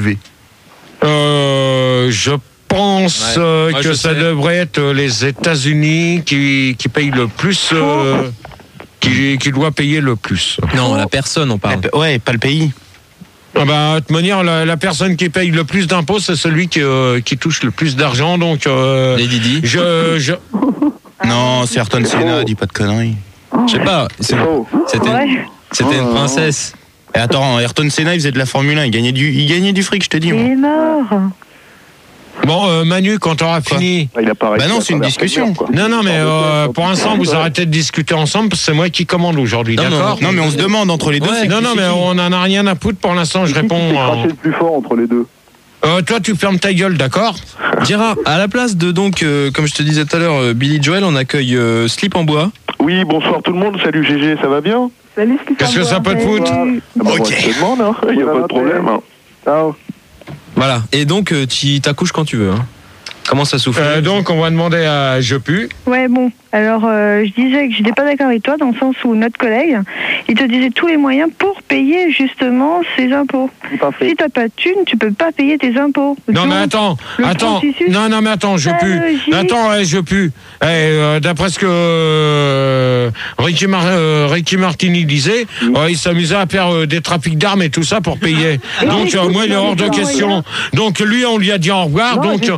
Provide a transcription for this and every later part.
élevé? Je pense que ça devrait être les États-Unis qui payent le plus, qui doit payer le plus. Non, la personne, on parle. Ouais, pas le pays. Ah bah, de toute manière, la personne qui paye le plus d'impôts, c'est celui qui touche le plus d'argent. Donc, Les Didi. Non, c'est Ayrton Senna, dis pas de conneries. Je sais pas. C'était une princesse. Et attends, Ayrton Senna, il faisait de la Formule 1, il gagnait du fric, je te dis. Il est mort. Bon, Manu, quand t'auras fini. Il a pas Bah non, c'est une discussion. Non, mais pour l'instant, vous arrêtez de discuter ensemble, parce que c'est moi qui commande aujourd'hui, d'accord ? Non, mais on se demande entre les deux. Ouais, non, mais on en a rien à foutre pour l'instant, je réponds. Qui craché le plus fort entre les deux? Toi, tu fermes ta gueule, d'accord ? Gérard, à la place de comme je te disais tout à l'heure, Billy Joel, on accueille Slip en bois. Oui, bonsoir tout le monde, salut GG, ça va bien? Salut, Qu'est-ce que ça peut te foutre ? Ok. Je te demande, hein, il n'y a pas de problème. Ciao. Voilà, et donc tu t'accouches quand tu veux. Hein. Comment ça souffle Donc, on va demander à Je Pue. Ouais, bon. Alors, je disais que je n'étais pas d'accord avec toi dans le sens où notre collègue, il te disait tous les moyens pour payer justement ses impôts. Si t'as pas de thunes, tu peux pas payer tes impôts. Non, mais attends. Non, mais attends, Je Pue. Attends, Je Pue. D'après ce que Ricky Martini disait, il s'amusait à faire des trafics d'armes et tout ça pour payer. Donc, moi, il est hors de question. Donc, lui, on lui a dit au revoir. Donc, au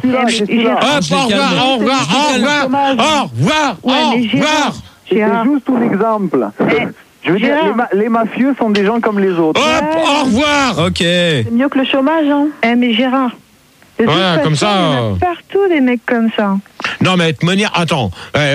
revoir. C'est juste un exemple. Je veux dire, les mafieux sont des gens comme les autres. Au revoir. Ok. C'est mieux que le chômage, hein. Mais Gérard. Ouais, comme ça. Il y en a partout des mecs comme ça. Non, mais de toute manière, attends.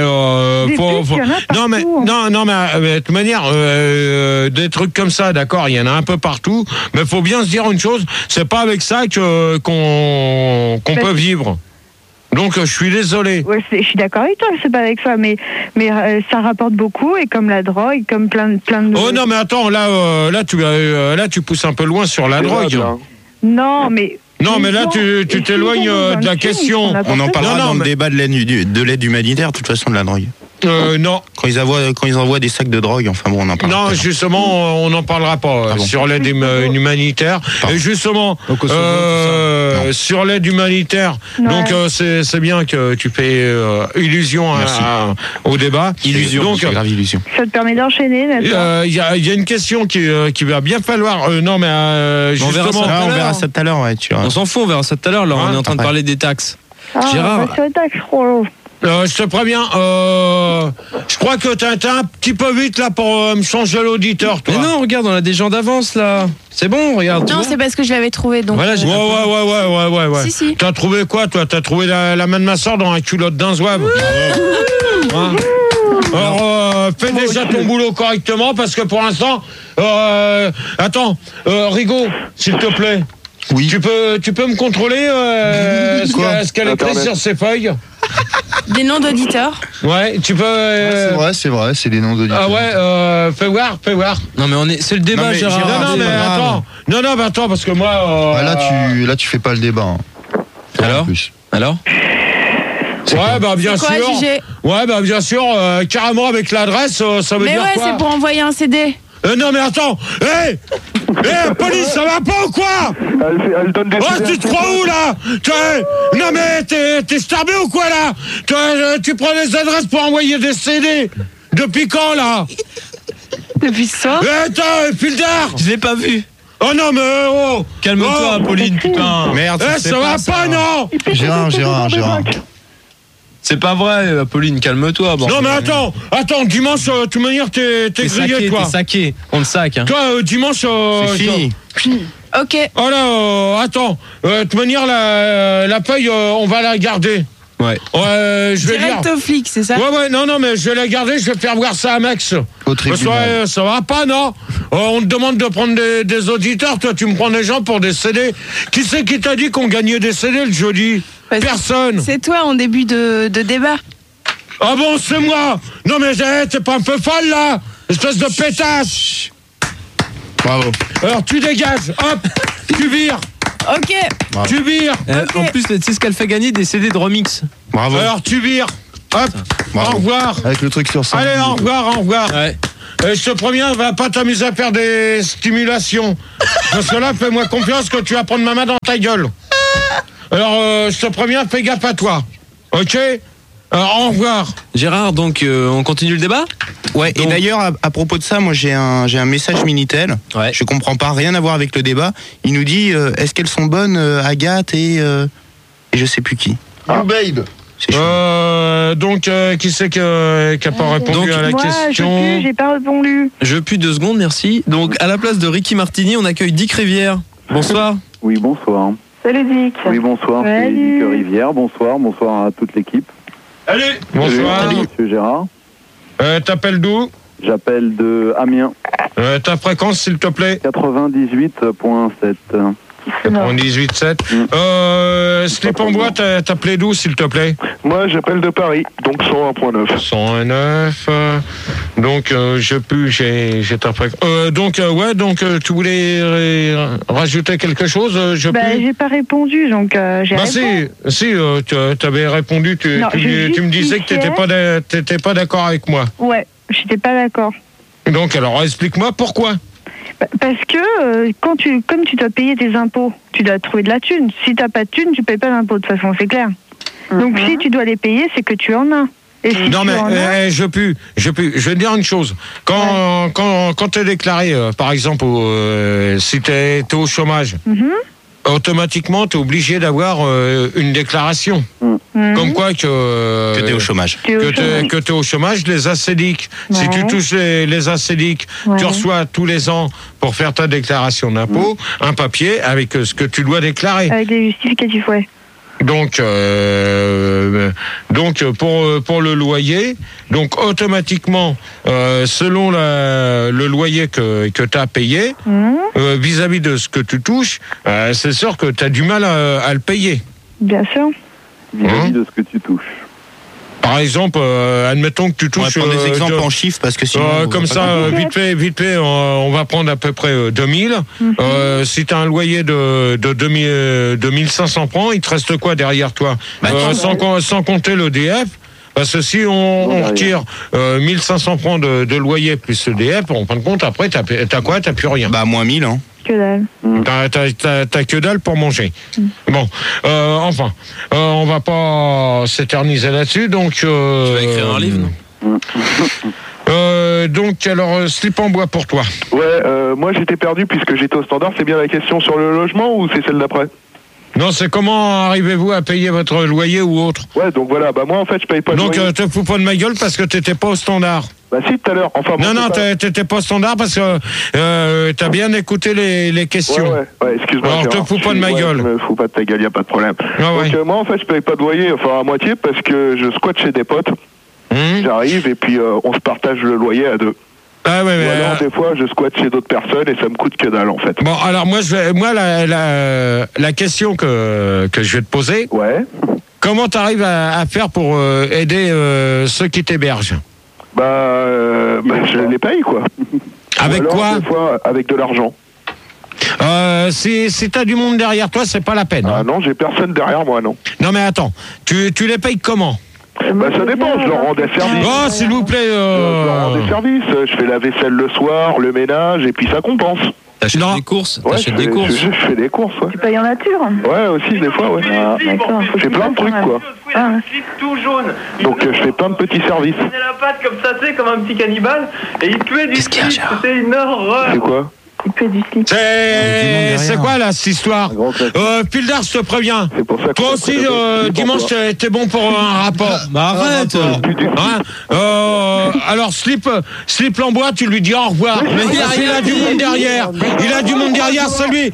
Non, mais de toute manière, des trucs comme ça, d'accord, il y en a un peu partout. Mais faut bien se dire une chose, c'est pas avec ça qu'on peut vivre. Donc, je suis désolé. Ouais, je suis d'accord avec toi, c'est pas avec ça, mais ça rapporte beaucoup, et comme la drogue, comme plein de... Oh non, mais attends, là, tu pousses un peu loin sur la drogue. Non, mais... Non, mais là, tu t'éloignes de la question. On en parlera dans le débat de l'aide humanitaire, de toute façon, de la drogue. Non. Quand ils envoient des sacs de drogue, enfin bon, on en parlera. Non, justement, on n'en parlera pas sur l'aide humanitaire. Et justement, sur l'aide humanitaire, donc c'est bien que tu fais illusion au débat. Illusion, donc, grave illusion. Ça te permet d'enchaîner, d'accord. Il y a une question qui va bien falloir... non, mais justement... On verra ça tout à l'heure, ouais. On s'en fout, on verra ça tout à l'heure. Là, on est en train de parler des taxes. Gérard... sur les taxes, je te préviens, je crois que t'es un petit peu vite là pour me changer l'auditeur, toi. Mais non, regarde, on a des gens d'avance là. C'est bon, regarde. Non, c'est parce que je l'avais trouvé donc. Voilà, ouais. Si. T'as trouvé quoi, toi? T'as trouvé la main de ma soeur dans un culotte d'un zouave. Alors, fais déjà ton boulot correctement parce que pour l'instant, attends, Rigaud, s'il te plaît. Oui. Tu peux me contrôler ce qu'elle écrit sur ses feuilles? Des noms d'auditeurs. Ouais, tu peux. C'est vrai, c'est des noms d'auditeurs. Ah ouais, fais voir. Non mais c'est le débat, Gérard. Non, mais attends, parce que moi. Là, tu fais pas le débat. Hein. Alors Ouais, bah bien sûr. Ouais, bah bien sûr, carrément avec l'adresse, ça veut dire quoi? Mais ouais, c'est pour envoyer un CD. Non mais attends, police, ça va pas ou quoi? Elle donne des... Oh, tu te crois où là? Non mais t'es starbé ou quoi là? Tu prends des adresses pour envoyer des CD. Depuis quand là? Depuis ce soir. Attends, Pildar, je l'ai pas vu. Oh non mais calme-toi, Pauline, putain. Merde, ça va pas, non? Gérard. C'est pas vrai, Pauline, calme-toi. Bon. Non mais attends, dimanche, de toute manière, t'es grillé, toi. T'es saqué, on le sac. Hein. Toi, dimanche... c'est fini. Ok. Oh là, attends, de toute manière, la feuille, on va la garder. Ouais. Je vais direct dire... au flic, c'est ça? Ouais, non, mais je vais la garder, je vais faire voir ça à Max. Au tribunal. Ça va pas, non? On te demande de prendre des auditeurs, toi, tu me prends des gens pour des CD. Qui c'est qui t'a dit qu'on gagnait des CD le jeudi? Personne. C'est toi en début de débat. Ah bon, c'est moi? Non mais t'es pas un peu folle là? Espèce de pétasse. Bravo. Alors tu dégages, hop, tu vires. Ok. Bravo. Tu vires. En plus, tu sais ce qu'elle fait gagner? Des CD de remix. Bravo. Alors tu vires, hop, au revoir. Avec le truc sur ça. Allez, au revoir. Ouais. je te préviens, va pas t'amuser à faire des stimulations. Parce que là, fais-moi confiance que tu vas prendre ma main dans ta gueule. Alors, je te préviens, fais gaffe à toi. Ok ? Au revoir. Gérard, donc on continue le débat ? Ouais, donc, et d'ailleurs, à propos de ça, moi j'ai un message Minitel. Ouais. Je comprends pas, rien à voir avec le débat. Il nous dit, est-ce qu'elles sont bonnes, Agathe et je sais plus qui. You babe. Donc, qui c'est qui a pas répondu à la question ? J'ai pas répondu. Je pue 2 secondes, merci. Donc, à la place de Ricky Martini, on accueille Dick Rivière. Bonsoir. Oui, bonsoir. Salut Dick. Oui, bonsoir, c'est Dick Rivière. Bonsoir à toute l'équipe. Allez. Bonsoir. Salut, monsieur Gérard. T'appelles d'où ? J'appelle de Amiens. Ta fréquence, s'il te plaît ? 98.7. 98.7. Slip en bois, t'appelais d'où, s'il te plaît ? Moi, j'appelle de Paris, donc 101.9. 101.9. Donc, j'ai ta fréquence. Donc, tu voulais rajouter quelque chose ? J'ai pas répondu, donc j'ai répondu. Si, t'avais répondu, tu me disais que t'étais pas d'accord avec moi. Ouais, j'étais pas d'accord. Donc, alors, explique-moi pourquoi. Parce que comme tu dois payer tes impôts, tu dois trouver de la thune. Si t'as pas de thune, tu payes pas d'impôts, de toute façon, c'est clair. Donc si tu dois les payer, c'est que tu en as. Et si non mais je vais te dire une chose. Quand t'es déclaré, par exemple, si t'es au chômage, automatiquement t'es obligé d'avoir une déclaration. Comme quoi que t'es au chômage. Que t'es au chômage, les ACDIC. Ouais. Si tu touches les ACDIC, tu reçois tous les ans pour faire ta déclaration d'impôt un papier avec ce que tu dois déclarer. Avec les justificatifs, ouais. Donc pour le loyer, donc automatiquement selon le loyer que tu as payé vis-à-vis de ce que tu touches, c'est sûr que tu as du mal à le payer. Bien sûr. Vis-à-vis de ce que tu touches. Par exemple, admettons que tu touches... On va prendre des exemples en chiffres parce que sinon... comme ça, vite fait, on va prendre à peu près 2000. Si tu as un loyer de 2500 francs, il te reste quoi derrière toi ? Sans compter l'EDF. Parce que si on retire 1500 francs de loyer plus l'EDF, en fin de compte, après, t'as quoi ? T'as plus rien. Moins 1000, hein. Que dalle. T'as que dalle pour manger. Bon, enfin, on va pas s'éterniser là-dessus, donc... Tu vas écrire un livre, non donc, alors, slip en bois pour toi. Ouais, moi j'étais perdu puisque j'étais au standard. C'est bien la question sur le logement ou c'est celle d'après ? Non, c'est comment arrivez-vous à payer votre loyer ou autre ? Ouais, donc voilà, moi en fait je paye pas de loyer. Donc te fous pas de ma gueule parce que t'étais pas au standard. Bah si, tout à l'heure. Enfin, non, t'étais pas au standard parce que t'as bien écouté les questions. Ouais, excuse-moi. Alors te fous pas de ma gueule. Je me fous pas de ta gueule, y a pas de problème. Donc moi en fait je paye pas de loyer, enfin à moitié parce que je squatte chez des potes. J'arrive et puis on se partage le loyer à 2. Ah ouais, mais alors des fois je squatte chez d'autres personnes et ça me coûte que dalle en fait. Bon alors la question que je vais te poser. Ouais. Comment t'arrives à faire pour aider ceux qui t'hébergent ? Je les paye quoi. Avec quoi ? Des fois avec de l'argent. Si t'as du monde derrière toi, c'est pas la peine. Ah non, j'ai personne derrière moi, non. Non mais attends, tu les payes comment ? Ça dépend, je leur rends des services. Oh, s'il vous plaît. Je leur rends des services, je fais la vaisselle le soir, le ménage, et puis ça compense. T'achètes des courses ? Ouais, je fais des courses, ouais. Tu payes en nature ? Ouais, aussi, des fois, ouais. D'accord. Je fais plein de trucs, quoi. Un slip tout jaune. Donc, je fais plein de petits services. Il prenait la patte comme ça, comme un petit cannibale, et il tuait du slip. C'était une horreur. C'est quoi ? Il peut du slip. C'est quoi là cette histoire ? Pildar, je te préviens. Toi aussi, dimanche, t'es bon pour un rapport. Arrête. Alors slip en bois, tu lui dis au revoir. Il a du monde derrière. Il a du monde derrière. Salut,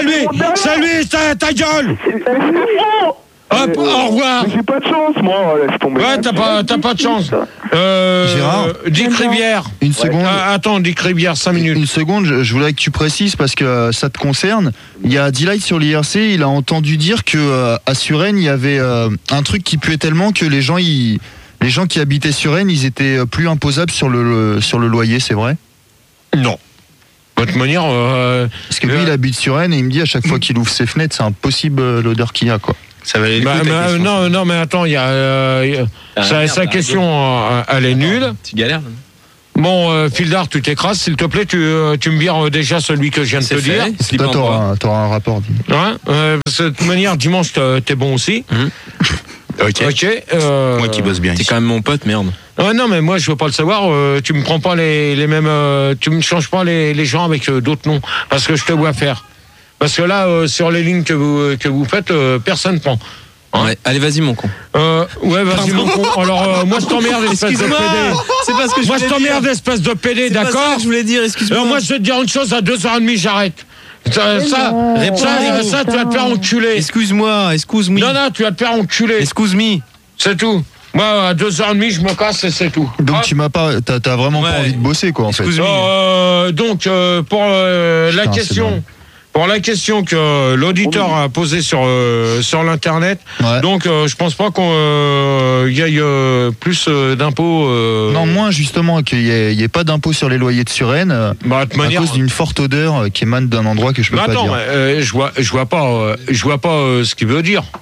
ta gueule. Hop, au revoir. Mais j'ai pas de chance, moi, laisse tomber. Ouais, t'as pas de chance. Gérard, Dick Rivière. Une seconde. Attends, Dick Rivière, 5 minutes. Une seconde, je voulais que tu précises parce que ça te concerne. Il y a D-Light sur l'IRC, il a entendu dire que à Suresnes, il y avait un truc qui puait tellement que les gens qui habitaient Suresnes, ils étaient plus imposables sur le loyer, c'est vrai ? Non. De toute manière, parce que lui, il habite Suresnes et il me dit à chaque fois qu'il ouvre ses fenêtres, c'est impossible l'odeur qu'il y a, quoi. Ça va aller non, mais attends, il y a sa question, elle est nulle. Tu galères. Bon, Fildar, tu t'écrases, s'il te plaît, tu me vires déjà celui que je viens de te dire. Toi, t'auras un rapport. Ouais, de toute manière, dimanche, t'es bon aussi. Ok. Moi qui bosse bien. T'es quand même mon pote, merde. Ouais, non, mais moi, je veux pas le savoir. Tu me prends pas les mêmes. Tu me changes pas les gens avec d'autres noms. Parce que je te vois faire. Parce que là, sur les lignes que vous faites, personne prend. Hein? Ouais, allez, vas-y, mon con. Ouais, vas-y, mon con. Alors, moi, je t'emmerde, espèce de PD. C'est pas ce que je moi, je t'emmerde, espèce de PD, d'accord? C'est pas ça que je voulais dire, excuse-moi. Alors, moi, je vais te dire une chose, à 2h30, j'arrête. Ça, tu vas te faire enculer. Excuse-moi. Non, tu vas te faire enculer. Excuse-me. C'est tout. Moi, à 2h30, je me casse et c'est tout. Donc, t'as vraiment pas envie de bosser, quoi, en fait. Donc, pour la question... Pour la question que l'auditeur a posée sur l'internet, donc je pense pas qu'on y aille plus d'impôts. Non, moins justement qu'il y ait pas d'impôts sur les loyers de Suresnes, à cause d'une forte odeur qui émane d'un endroit que je peux pas dire. Je vois pas ce qu'il veut dire.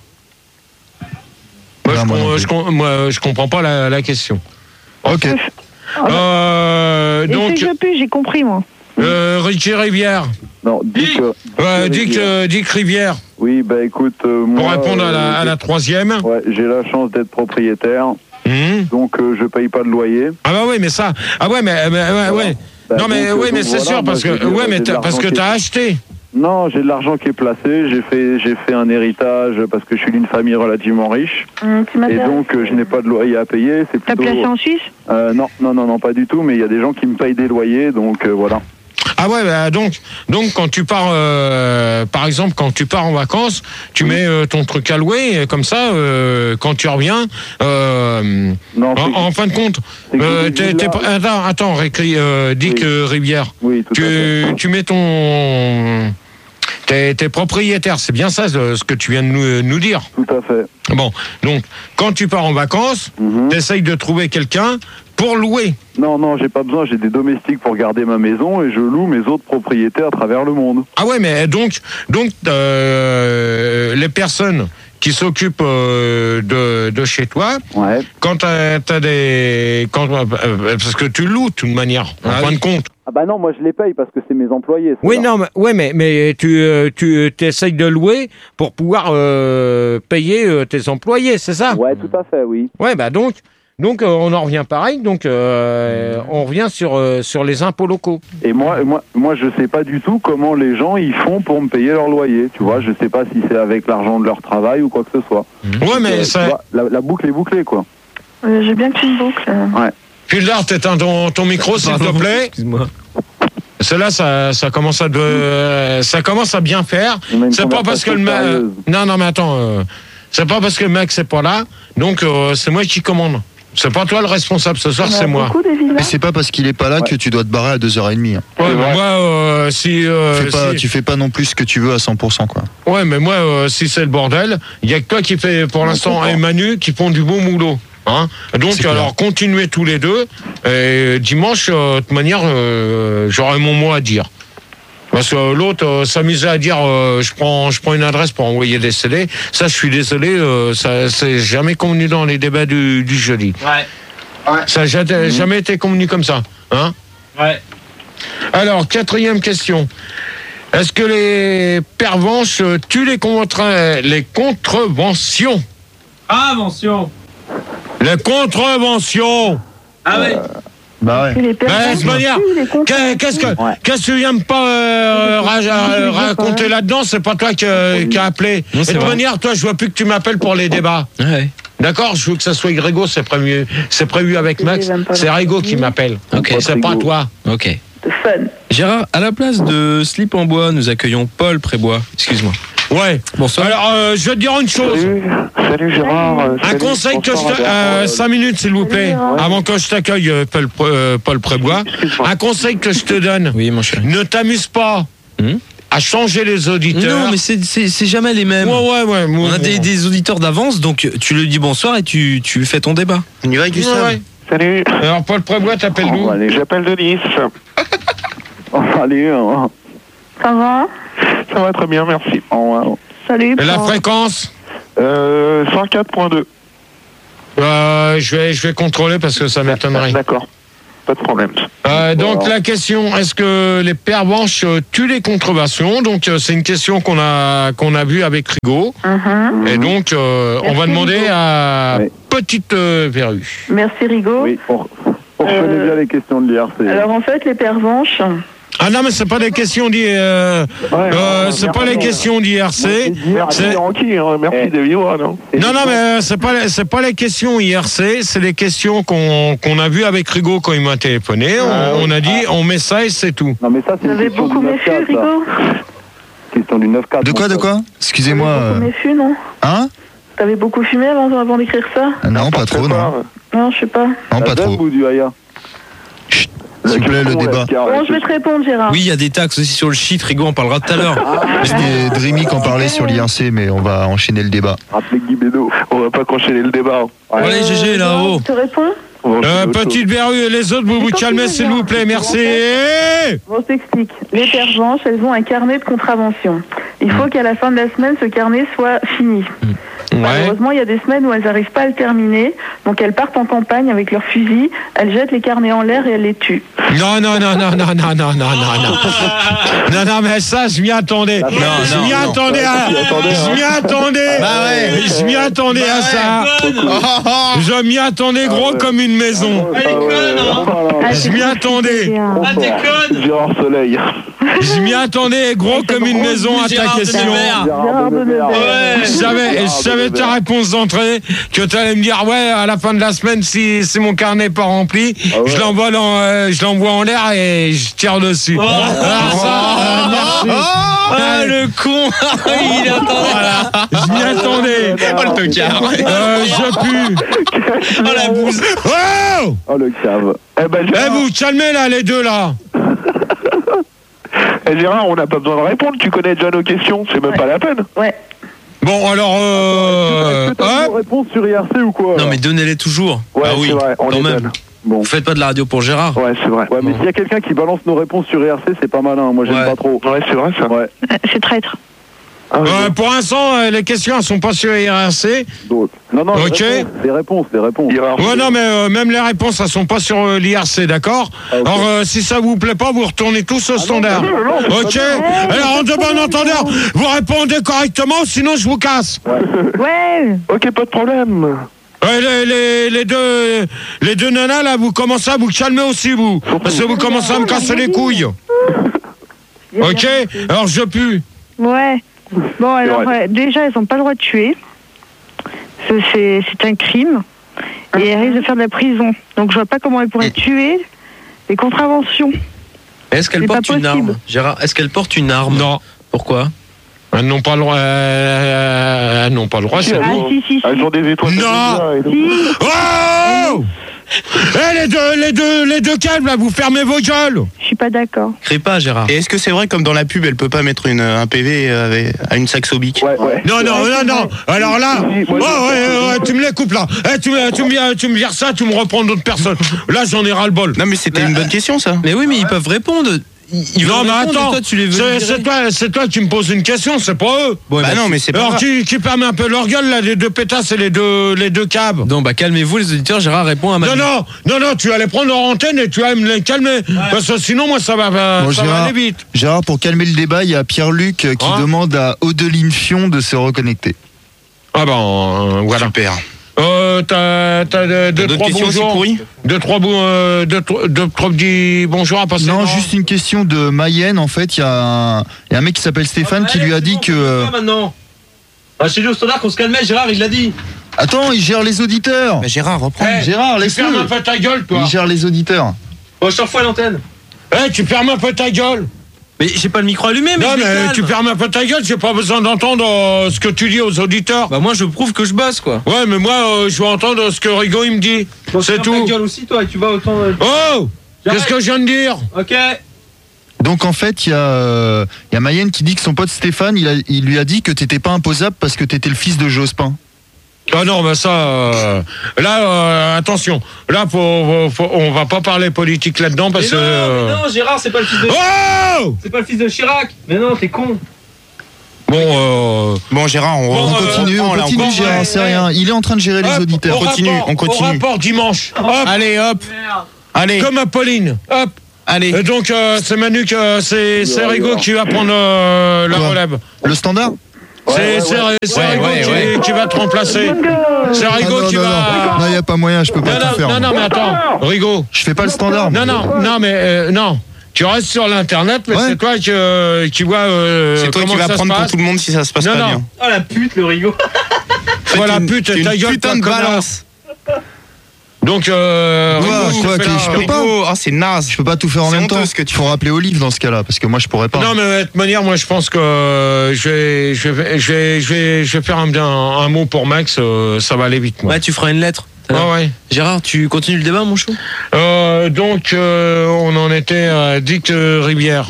Moi, je comprends pas la question. Ok. Donc, j'ai compris moi. Richie Rivière. Non, Dick Rivière. Oui, bah écoute, moi... Pour répondre à la troisième. Ouais, j'ai la chance d'être propriétaire, donc je paye pas de loyer. Ah bah oui, mais ça... Ah ouais, mais ouais. Non, mais oui, mais c'est sûr, parce que t'as acheté. Non, j'ai de l'argent qui est placé, j'ai fait un héritage parce que je suis d'une famille relativement riche. Et donc je n'ai pas de loyer à payer. T'as placé en Suisse? Non, pas du tout, mais il y a des gens qui me payent des loyers, donc voilà. Ah ouais, bah donc quand tu pars, par exemple, quand tu pars en vacances, tu mets ton truc à louer, comme ça, quand tu reviens, en fin de compte, attends, Dick Rivière, oui, tu mets ton... T'es propriétaire, c'est bien ça ce que tu viens de nous dire. Tout à fait. Bon, donc, quand tu pars en vacances, t'essayes de trouver quelqu'un pour louer. Non, j'ai pas besoin, j'ai des domestiques pour garder ma maison et je loue mes autres propriétaires à travers le monde. Ah ouais, mais donc les personnes qui s'occupent de chez toi, quand t'as des... parce que tu loues de toute manière, en fin de compte. Ah bah non, moi je les paye parce que c'est mes employés. Oui, non, mais tu essayes de louer pour pouvoir payer tes employés, c'est ça? Ouais, tout à fait, oui. Ouais, bah donc on en revient pareil, donc on revient sur les impôts locaux. Et moi je sais pas du tout comment les gens ils font pour me payer leur loyer, tu vois, je sais pas si c'est avec l'argent de leur travail ou quoi que ce soit. Ouais, mais ça... vois, la boucle est bouclée, quoi. J'ai bien qu'une boucle. Ouais. Fildar, t'éteins ton micro, s'il te plaît. Excuse-moi. Cela, ça commence à bien faire. C'est pas parce que le mec... Non, mais attends. C'est pas parce que le mec c'est pas là, donc c'est moi qui commande. C'est pas toi le responsable ce soir, c'est moi. Mais c'est pas parce qu'il est pas là que tu dois te barrer à 2h30. Ouais, mais moi, tu fais pas non plus ce que tu veux à 100%, quoi. Ouais, mais moi, si c'est le bordel, il y a que toi qui fais pour l'instant et Manu qui font du bon boulot. Hein, donc alors continuez tous les deux et dimanche de toute manière j'aurai mon mot à dire parce que l'autre s'amusait à dire je prends une adresse pour envoyer des CD, ça je suis désolé, ça c'est jamais convenu dans les débats du jeudi. Ça n'a jamais été convenu comme ça, hein. Alors 4e question, est-ce que les pervenches tuent les contreventions? Les contreventions. Ah ouais. Bah ouais. Qu'est-ce que tu viens de pas raconter là-dedans? C'est pas toi qui a appelé. Et de toute manière, toi, je vois plus que tu m'appelles pour les débats. Ouais. D'accord, je veux que ça soit Grégo, c'est prévu avec Max. C'est Grégo qui m'appelle. Ok. C'est pas toi. Ok. Gérard, à la place de Slip en bois, nous accueillons Paul Prébois. Excuse-moi. Ouais. Bonsoir. Alors, je vais te dire une chose. Salut Gérard. Un conseil que je 5 minutes, s'il vous plaît, avant que je t'accueille, Paul Prébois. Un conseil que je te donne. Oui, mon cher. Ne t'amuse pas à changer les auditeurs. Non, mais c'est jamais les mêmes. Ouais. On a des auditeurs d'avance, donc tu lui dis bonsoir et tu fais ton débat. On y va, Gustave? Ouais. Salut. Alors, Paul Prébois, t'appelles d'où? J'appelle de Nice. Allez, Ça va? Ça va très bien, merci. Salut. Et la fréquence? 104.2. Je vais contrôler parce que ça m'étonnerait. D'accord. pas de problème. Donc la question, est-ce que les pervenches tuent les contreventions? Donc c'est une question qu'on a vue avec Rigaud. Et donc on va demander Rigaud. à Petite Verrue. Merci Rigaud. Oui, on connaît bien les questions de l'IRC. Alors en fait, les pervenches... Ah non, mais c'est pas des questions c'est pas les questions d'IRC. Merci de vivre, non? Non, mais c'est pas les questions IRC, c'est les questions qu'on a vues avec Rigaud quand il m'a téléphoné. On a dit, on met ça et c'est tout. Non, mais ça, c'est Vous avez beaucoup méfu, Rigaud? Question du 9-4. De quoi Excusez-moi. Beaucoup méfu, non? Hein? T'avais beaucoup fumé avant d'écrire ça? Non, pas trop, non. Non, je sais pas. Non, pas trop. Ou du Aya? S'il vous plaît, le débat. Bon, je vais te répondre, Gérard. Oui, il y a des taxes aussi sur le shit, Rigaud en parlera tout à l'heure. C'était Dreamy qui en parlait sur l'IRC, mais on va enchaîner le débat. Rappelez Guy Bédot. On va pas enchaîner le débat. Allez, GG, là-haut. Je te réponds? Petite Verrue et les autres, vous calmez s'il vous plaît, merci. Bon, je t'explique. Les pervenches, elles ont un carnet de contraventions. Il faut qu'à la fin de la semaine, ce carnet soit fini. Malheureusement, il y a des semaines où elles n'arrivent pas à le terminer, donc elles partent en campagne avec leurs fusils, elles jettent les carnets en l'air et elles les tuent. Non, mais ça, je m'y attendais. Je m'y attendais à ça. Je m'y attendais gros comme une maison. Je m'y attendais. Gérard Soleil. Je m'y attendais gros comme une maison à ta question. Je savais ta réponse d'entrée, que tu allais me dire, ouais, à la fin de la semaine, si mon carnet n'est pas rempli, je l'envoie en l'air et je tire dessus. Merci. Le con. Il attendait. Voilà. Je m'y attendais. Le tocard. Je pue. La bouse. Oh, le cave. Vous, calmez là, les deux là. Gérard, on n'a pas besoin de répondre, tu connais déjà nos questions, c'est même pas la peine. Ouais. Bon, alors, est-ce que t'as une réponse sur IRC ou quoi? Non, mais donnez-les toujours. Ouais, ah oui, c'est vrai, on quand les même. donne. Bon. Vous faites pas de la radio pour Gérard? Ouais, c'est vrai. Ouais, mais s'il y a quelqu'un qui balance nos réponses sur IRC, c'est pas malin. Moi, j'aime pas trop. Ouais, c'est vrai ça. Ouais. C'est traître. pour l'instant, les questions elles sont pas sur IRC. Non, ok. Les réponses. Ouais, non, mais même les réponses, elles sont pas sur l'IRC, d'accord? Okay. Alors, si ça vous plaît pas, vous retournez tous au standard. Non, ok. Alors, en de bon entendeur, vous répondez correctement, sinon je vous casse. Ouais. Ok, pas de problème. Les deux nanas là, vous commencez à vous calmer aussi vous, parce que vous commencez à me casser les couilles. Ok. Alors je pue. Ouais. Bon alors déjà elles n'ont pas le droit de tuer. C'est un crime et elles risquent de faire de la prison. Donc je vois pas comment elles pourraient tuer les contraventions. Est-ce qu'elle porte une arme, Gérard? Est-ce qu'elle porte une arme? Non. Pourquoi? Elles n'ont pas le droit. Elles n'ont pas le droit, c'est tout. Si. Elles ont des étoiles. Non. Oh. Les deux calmes là, vous fermez vos gueules. Je suis pas d'accord. Crie pas, Gérard. Et est-ce que c'est vrai, comme dans la pub, elle peut pas mettre un PV à une Saxo Bic? Ouais. Non. Alors là, tu me les coupes là. Tu me vires ça, tu me reprends d'autres personnes. Là, j'en ai ras le bol. Non, mais c'était une bonne question, ça. Mais oui, mais ils peuvent répondre. Non, mais attends, c'est toi qui me poses une question, c'est pas eux. Bon, bah non, mais c'est pas. Alors, qui permet un peu leur gueule, là, les deux pétasses et les deux cabs. Non, bah calmez-vous, les auditeurs, Gérard répond à ma. Non, tu vas les prendre leur antenne et tu vas me les calmer. Ouais. Parce que sinon, moi, ça va aller vite. Gérard, pour calmer le débat, il y a Pierre-Luc qui demande à Odeline Fion de se reconnecter. Ah ben, voilà. Super. T'as deux, trois bonjours. Deux, trois petits bonjours à passer. Non, juste une question de Mayenne. En fait, il y a un mec qui s'appelle Stéphane qui lui a dit que. Maintenant. Chez lui au standard qu'on se calmait, Gérard, il l'a dit. Attends, il gère les auditeurs. Mais Gérard, reprends. Gérard, laisse-le. Tu fermes un peu ta gueule, toi. Il gère les auditeurs. Bon, je te refais l'antenne. Tu fermes un peu ta gueule. Mais j'ai pas le micro allumé, mais. Non, mais tu fermes un peu ta gueule, j'ai pas besoin d'entendre ce que tu dis aux auditeurs. Bah, moi, je prouve que je bosse, quoi. Ouais, mais moi, je veux entendre ce que Rigaud, il me dit. Donc, c'est tout. Ta gueule aussi, toi, et tu vas autant. Oh! Qu'est-ce que je viens de dire? Ok. Donc, en fait, il y a Mayenne qui dit que son pote Stéphane, il lui a dit que t'étais pas imposable parce que t'étais le fils de Jospin. Ah non, mais ça, attention. Là, on va pas parler politique là-dedans parce que. Mais non, Gérard, c'est pas le fils de. Oh! C'est pas le fils de Chirac. Mais non, t'es con. Bon, Gérard, on continue, Gérard, c'est rien. Il est en train de gérer les auditeurs. On continue. Au rapport dimanche. Allez, hop. Allez. Comme Apolline. Hop. Allez. Et donc, c'est Manu, c'est Rigaud qui va prendre la relève. Le standard? C'est Rigaud qui va te remplacer. C'est Rigaud qui va... Non, il n'y a pas moyen, je peux pas tout faire. Non, mais attends, Rigaud. Je fais pas le standard. Non. Tu restes sur l'internet, mais c'est toi qui vois. C'est toi qui vas prendre pour tout le monde si ça se passe pas bien. Oh la pute, le Rigaud. Voilà, pute, ta gueule, putain de balance. Donc, je peux pas. C'est naze. Je peux pas tout faire en même temps. Il faut rappeler Olive dans ce cas-là, parce que moi je pourrais pas. Non, mais de toute manière, moi je pense que je vais faire un mot pour Max, ça va aller vite. Moi. Ouais, tu feras une lettre. Ouais. Gérard, tu continues le débat, mon chou? Donc, on en était à Dick Rivière.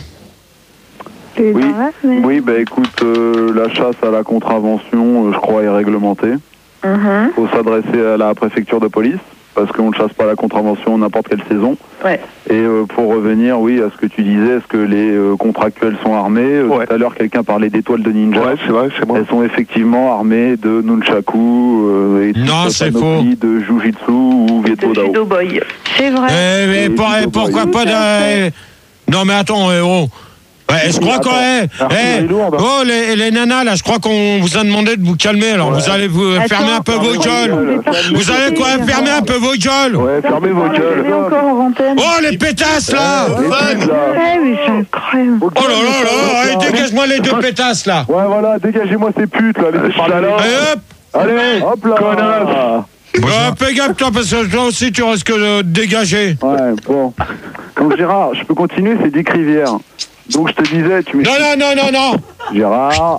Oui, bah écoute, la chasse à la contravention, je crois, est réglementée. Faut s'adresser à la préfecture de police, parce qu'on ne chasse pas à la contravention n'importe quelle saison. Ouais. Et pour revenir, oui, à ce que tu disais, est-ce que les contractuels sont armés? Tout à l'heure, quelqu'un parlait d'étoiles de ninja. Ouais, c'est vrai, c'est moi. Elles sont effectivement armées de nunchaku et c'est faux. de jujitsu ou Vieto Dao. Judo Boy. C'est vrai. Mais pourquoi pas de... Non, mais attends, je crois qu'on les nanas là, je crois qu'on vous a demandé de vous calmer. Alors vous allez vous fermer un peu vos gueules. Vous allez fermer un peu vos gueules. Ouais, fermez vos gueules. Oh les pétasses là. Mais c'est incroyable. Oh là, dégage-moi les deux pétasses là. Ouais, voilà, dégagez-moi ces putes là, laissez parler. Allez, hop là. Connasse. Fais gaffe toi parce que toi aussi tu risques de dégager. Ouais, bon. Donc Gérard, je peux continuer, c'est Dick Rivière. Donc je te disais, tu m'expliques. Non. Gérard.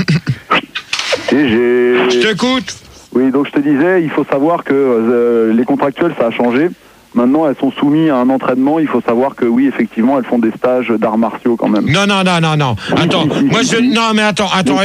Je t'écoute. Oui, donc je te disais, il faut savoir que les contractuels, ça a changé. Maintenant, elles sont soumises à un entraînement. Il faut savoir que oui, effectivement, elles font des stages d'arts martiaux quand même. Non. Attends, moi je... Non, mais attends. Attends.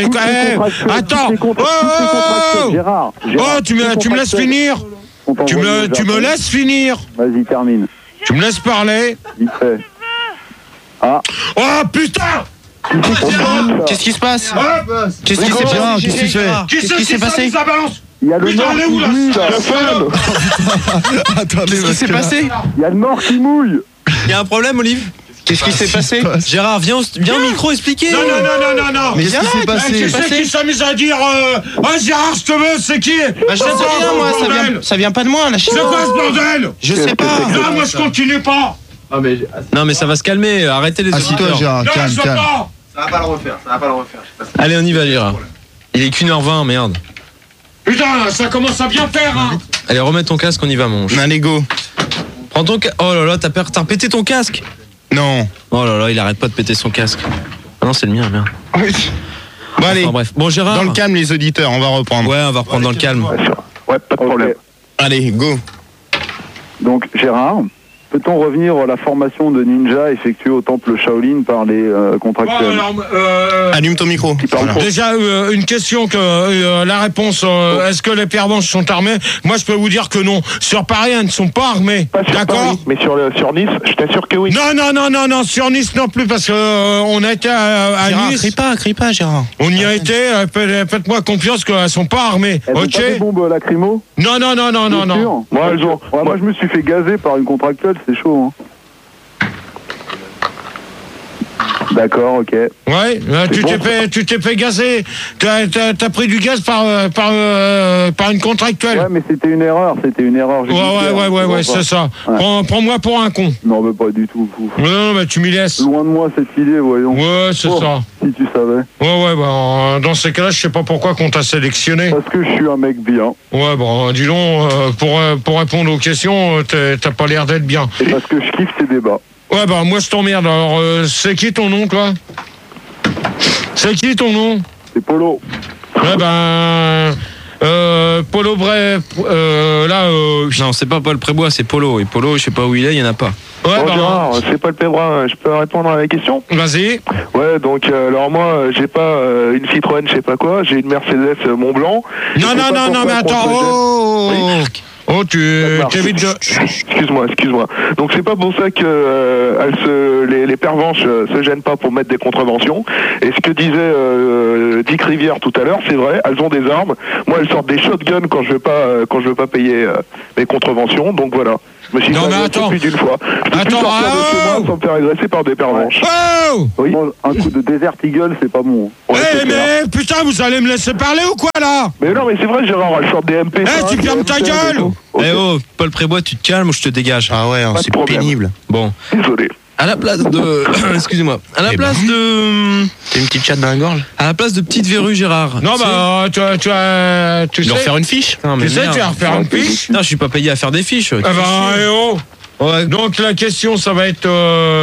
Gérard. Tu me laisses finir. Tu me laisses finir. Vas-y, termine. Tu me laisses parler. Vite fait. Ah. Oh putain! Qu'est-ce qui se passe? Qu'est-ce qui s'est passé? Qu'est-ce qui s'est passé? Il y a le nord qui mouille, Attendez, qu'est-ce qui s'est passé? Il y a le nord qui mouille. Il y a un problème, Olive? Qu'est-ce qui s'est passé? Gérard, viens au micro expliquer. Non. Mais qu'est-ce qui s'est passé? Qui c'est qui s'amuse à dire Gérard, je te veux, c'est qui? Je sais rien, moi, ça vient pas de moi, là. C'est quoi ce bordel? Je sais pas. Non, moi je continue pas. Non, mais ça va se calmer, arrêtez les auditeurs. Assis-toi, Gérard, calme. Ça va pas le refaire. Allez, on y va, Gérard. Il est qu'1h20, merde. Putain, ça commence à bien faire, hein. Allez, remets ton casque, on y va, mon chou. Un ego. Prends ton casque. Oh là là, t'as pété ton casque. Non. Oh là là, il arrête pas de péter son casque. Ah non, c'est le mien, merde. Bon, allez. Bref. Bon, Gérard. Dans le calme, les auditeurs, on va reprendre. Ouais, on va reprendre dans le calme. Ouais, pas de problème. Allez, go. Donc, Gérard, peut-on revenir à la formation de ninja effectuée au temple Shaolin par les contractuels? Allume ton micro. Déjà, une question que la réponse, est-ce que les pervenches sont armés? Moi, je peux vous dire que non. Sur Paris, elles ne sont pas armées. D'accord? Mais sur Nice, je t'assure que oui. Non, sur Nice non plus, parce que on a été à Nice. Crie pas, Gérard. On y a été, faites-moi confiance qu'elles sont pas armées. Elles ont pas des bombes lacrymo? Non. Moi, moi, je me suis fait gazer par une contractuelle, c'est chaud, hein. D'accord, ok. Ouais, tu t'es fait gazer. T'as pris du gaz par une contractuelle. Ouais, mais c'était une erreur. Ouais, c'est ça. Ouais. Prends-moi pour un con. Non, mais pas du tout. Non, mais tu m'y laisses. Loin de moi cette idée, voyons. Ouais, c'est ça. Si tu savais. Ouais, bah, dans ces cas-là, je sais pas pourquoi qu'on t'a sélectionné. Parce que je suis un mec bien. Ouais, bon, dis donc, pour répondre aux questions, t'as pas l'air d'être bien. Et parce que je kiffe ces débats. Ouais, bah, moi, je t'emmerde. Alors, c'est qui ton nom, toi? C'est qui ton nom? C'est Polo. Ouais, ben... Polo Bref, là... Non, c'est pas Paul Prébois, c'est Polo. Et Polo, je sais pas où il est, il y en a pas. Ouais, bon, Gérard, c'est Paul Prébois, je peux répondre à la question? Vas-y. Ouais, donc, alors moi, j'ai pas une Citroën, je sais pas quoi, j'ai une Mercedes Mont Blanc. Non, mais attends, Oh, t'évites de... Excuse-moi. Donc c'est pas pour ça que les pervenches se gênent pas pour mettre des contraventions. Et ce que disait Dick Rivière tout à l'heure, c'est vrai, elles ont des armes. Moi, elles sortent des shotguns quand je veux pas payer mes contraventions. Donc voilà. Je me suis plus d'une fois. Je peux plus sortir de chez moi sans me faire agresser par des pervenches. Oh oui. Un coup de Desert Eagle, c'est pas bon. Mais putain, vous allez me laisser parler ou quoi là? Mais non, mais c'est vrai, Gérard, elles sortent des MP. Tu fermes ta gueule. Paul Prébois, tu te calmes ou je te dégage? Ah ouais, c'est pénible. Bon. Désolé. À la place de... Excusez-moi. À la place de... T'as une petite chatte dans la gorge? À la place de petite verrue, Gérard. Non, tu sais... refaire une fiche? Tu sais, tu vas refaire une fiche? Non, je suis pas payé à faire des fiches. Ouais. Donc la question, ça va être...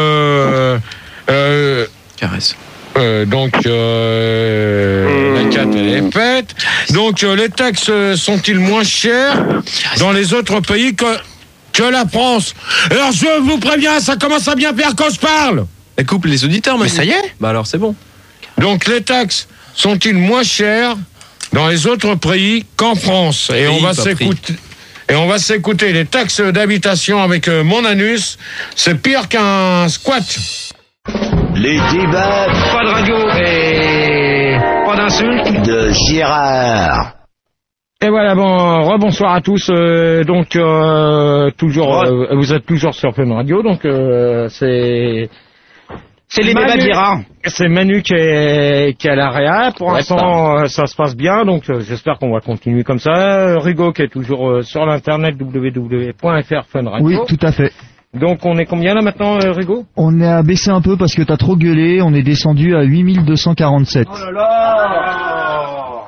Caresse. Donc, la 4, elle est faite. Donc, les taxes sont-ils moins chères dans les autres pays que la France? Alors, je vous préviens, ça commence à bien faire quand je parle. Elle coupe les auditeurs, mais ça y est. Bah alors, c'est bon. Donc, les taxes sont-ils moins chères dans les autres pays qu'en France? Et on va s'écouter les taxes d'habitation avec mon anus. C'est pire qu'un squat. Les débats, pas de radio et pas d'insultes de Gérard. Et voilà, rebonsoir à tous. Toujours, vous êtes toujours sur Fun Radio, donc c'est les débats de Gérard. C'est Manu qui est à l'AREA. Pour l'instant, ça se passe bien, donc j'espère qu'on va continuer comme ça. Rigo qui est toujours sur l'internet www.fr Fun Radio. Oui, tout à fait. Donc on est combien là maintenant, Rigo? On est à baisser un peu parce que t'as trop gueulé, on est descendu à 8247. Oh là là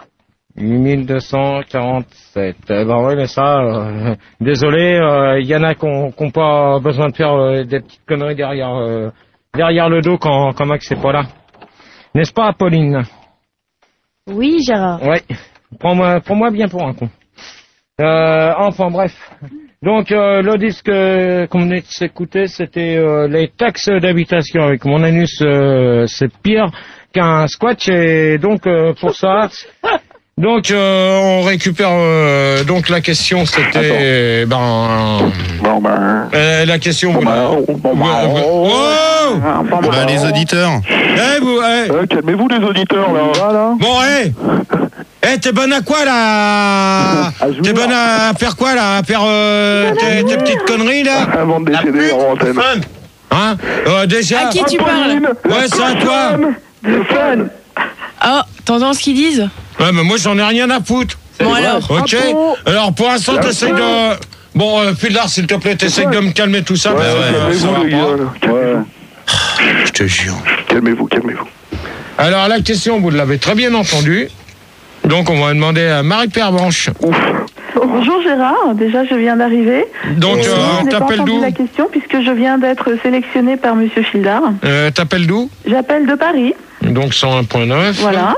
8247. Oui, mais ça, désolé, y en a qui n'ont pas besoin de faire des petites conneries derrière le dos quand Max c'est pas là. N'est-ce pas, Pauline? Oui, Gérard. Ouais. Prends-moi bien pour un con. Enfin, bref. Donc, le disque qu'on venait de s'écouter, c'était les taxes d'habitation. Avec mon anus, c'est pire qu'un squat. Et donc, pour ça... Donc, on récupère... donc, la question, c'était... la question... les auditeurs. Calmez-vous, les auditeurs, là. Voilà. Bon, t'es bonne à quoi, là? T'es bonne à faire quoi, là? À faire tes petites conneries, là? Avant de décéder en antenne. Hein? Déjà... À qui tu parles? Ouais, c'est à toi. Fun. Oh, t'entends ce qu'ils disent? Ouais, mais moi, j'en ai rien à foutre. Bon, alors. Ok. Alors, pour l'instant, t'essayes de... Bon, Pudlar, s'il te plaît, t'essayes de me calmer tout ça. Calmez-vous, les gars. Je te jure. Calmez-vous. Alors, la question, vous l'avez très bien entendue. Donc, on va demander à Marie Pervenche. Bonjour Gérard, déjà je viens d'arriver. Donc, t'appelles d'où? La question puisque je viens d'être sélectionnée par Monsieur Fildard. T'appelles d'où? J'appelle de Paris. Donc 101.9. Voilà.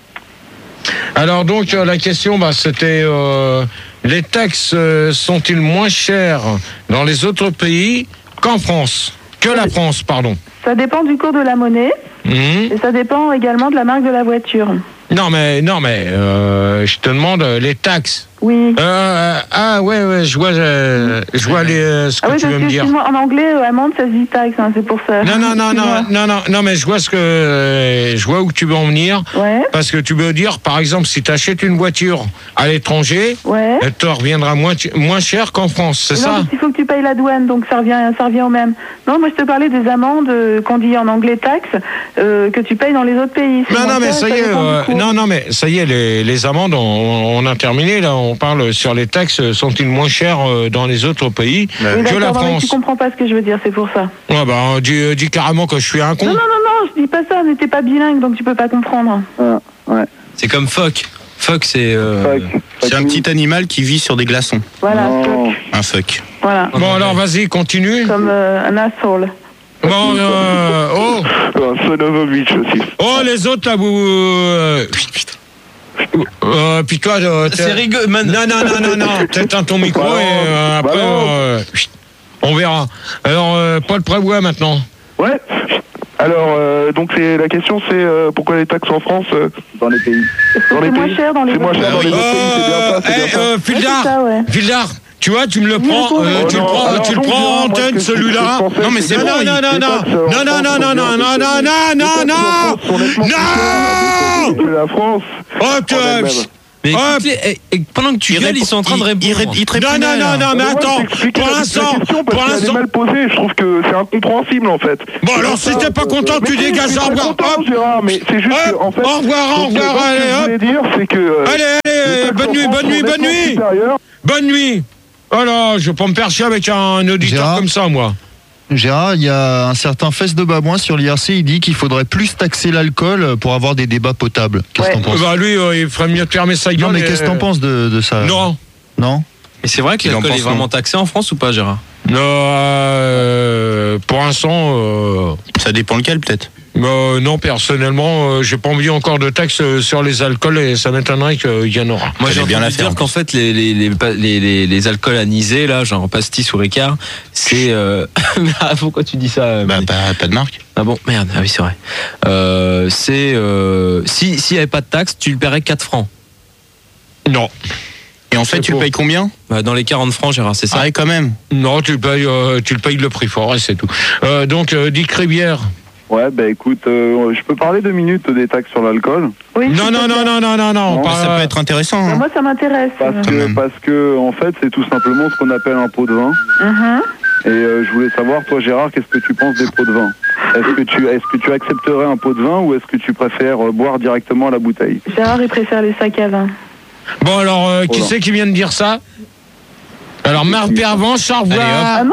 Alors donc la question, c'était les taxes sont-ils moins chères dans les autres pays qu'en France? Que la France, pardon. Ça dépend du cours de la monnaie. Et ça dépend également de la marque de la voiture. Non mais je te demande les taxes. Oui. Ouais, je vois ce que tu veux me dire. En anglais, amende, ça se dit taxe, c'est pour ça. Non, mais je vois où tu veux en venir. Ouais. Parce que tu veux dire, par exemple, si tu achètes une voiture à l'étranger, elle te reviendra moins cher qu'en France, c'est ça? Non, il faut que tu payes la douane, donc ça revient au même. Non, moi je te parlais des amendes qu'on dit en anglais taxes, que tu payes dans les autres pays. Non, mais ça y est, mais ça y est, les amendes, on a terminé, là, on parle sur les taxes, sont-ils moins chères dans les autres pays que la France? Tu comprends pas ce que je veux dire, c'est pour ça. Ouais, dis carrément que je suis un con. Non, je dis pas ça, n'étais pas bilingue, donc tu peux pas comprendre. Ouais. C'est comme phoque. Phoque, c'est... C'est un petit animal qui vit sur des glaçons. Voilà, un phoque. Voilà. Bon, alors vas-y, continue. Comme un asshole. Bon, Un son of a bitch aussi. Oh, les autres, là, vous... puis toi, c'est rigolo, man. Non, t'éteins ton micro et après, on verra. Alors, Paul Prébois, maintenant. Ouais. Alors, donc la question, c'est pourquoi les taxes en France dans les pays. C'est moins cher dans les pays. C'est moins cher dans les autres pays, c'est bien ça. Vildard, Tu vois, tu me le prends, tu le prends en antenne, celui-là. Non, mais c'est bon. Non. La France. Mais écoutez, pendant que tu gueules, ils sont en train de répondre. Non, mais attends, pour l'instant, Elle est mal posée, je trouve que c'est incompréhensible en fait. Bon, alors si t'es pas content, tu dégages, au revoir. Gérard, mais c'est juste que, en fait. Au revoir, allez, hop. Ce que je voulais dire, c'est que. Allez, bonne nuit. Alors, je vais pas me faire chier avec un auditeur Gérard, comme ça, moi. Gérard, il y a un certain Fesse de Babouin sur l'IRC, il dit qu'il faudrait plus taxer l'alcool pour avoir des débats potables. Qu'est-ce que t'en penses? Bah lui, il ferait mieux de fermer sa gueule. Non, mais qu'est-ce que t'en penses de ça? Non. Et c'est vrai que l'alcool est vraiment taxé en France ou pas, Gérard? Non, pour l'instant... Ça dépend lequel, peut-être. Non, personnellement, j'ai pas envie encore de taxes sur les alcools et ça m'étonnerait qu'il y en aura. Moi, j'ai bien la dire qu'en fait, les alcools anisés, là, genre pastis ou Ricard, c'est. Pourquoi tu dis ça? Pas de marque. Ah bon, merde, ah oui, c'est vrai. S'il n'y avait pas de taxe, tu le paierais 4 francs. Non. Et en fait, tu le payes combien? Dans les 40 francs, Gérard, c'est ça? Ah, quand même. Non, tu le payes le prix fort et c'est tout. Donc, Dick Rivière. Ouais, écoute, je peux parler 2 minutes des taxes sur l'alcool? Oui. Non. Ça peut être intéressant. Moi, ça m'intéresse. Parce que, en fait, c'est tout simplement ce qu'on appelle un pot de vin. Et je voulais savoir, toi, Gérard, qu'est-ce que tu penses des pots de vin? Est-ce que tu accepterais un pot de vin ou est-ce que tu préfères boire directement à la bouteille? Gérard, il préfère les sacs à vin. Bon, alors, qui c'est qui vient de dire ça? Alors, Marc Pervenche, au revoir.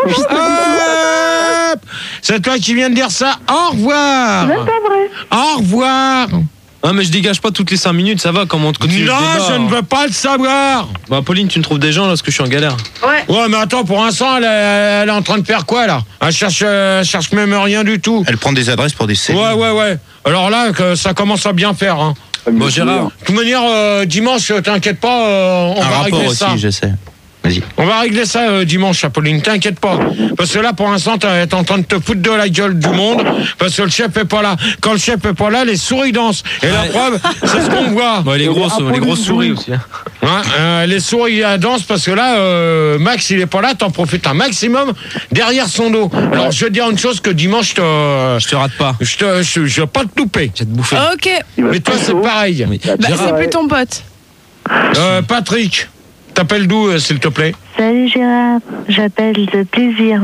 C'est toi qui viens de dire ça. Au revoir. C'est pas vrai. Au revoir. Ah, mais je dégage pas toutes les 5 minutes, ça va, comment on continue le débat? Non, je ne veux pas le savoir. Pauline, tu me trouves des gens là, parce que je suis en galère. Ouais, mais attends, pour l'instant, elle est en train de faire quoi, là? Elle cherche même rien du tout. Elle prend des adresses pour des CD. Ouais. Alors là, ça commence à bien faire, hein. Bon, Gérard. De toute manière, dimanche, t'inquiète pas, on va régler ça. Je sais. Vas-y. On va régler ça dimanche, Apolline, t'inquiète pas. Parce que là, pour l'instant, t'es en train de te foutre de la gueule du monde, parce que le chef est pas là. Quand le chef est pas là, les souris dansent. Et la preuve, c'est ce qu'on voit. Les grosses souris aussi. Les souris dansent parce que là, Max, il est pas là, t'en profites un maximum derrière son dos. Alors, je vais te dire une chose que dimanche, je te rate pas. Je vais pas te louper. Je vais te bouffer. Ok. Mais toi, c'est pareil. C'est plus ton pote. Patrick. T'appelles d'où, s'il te plaît? Salut Gérard, j'appelle de plaisir.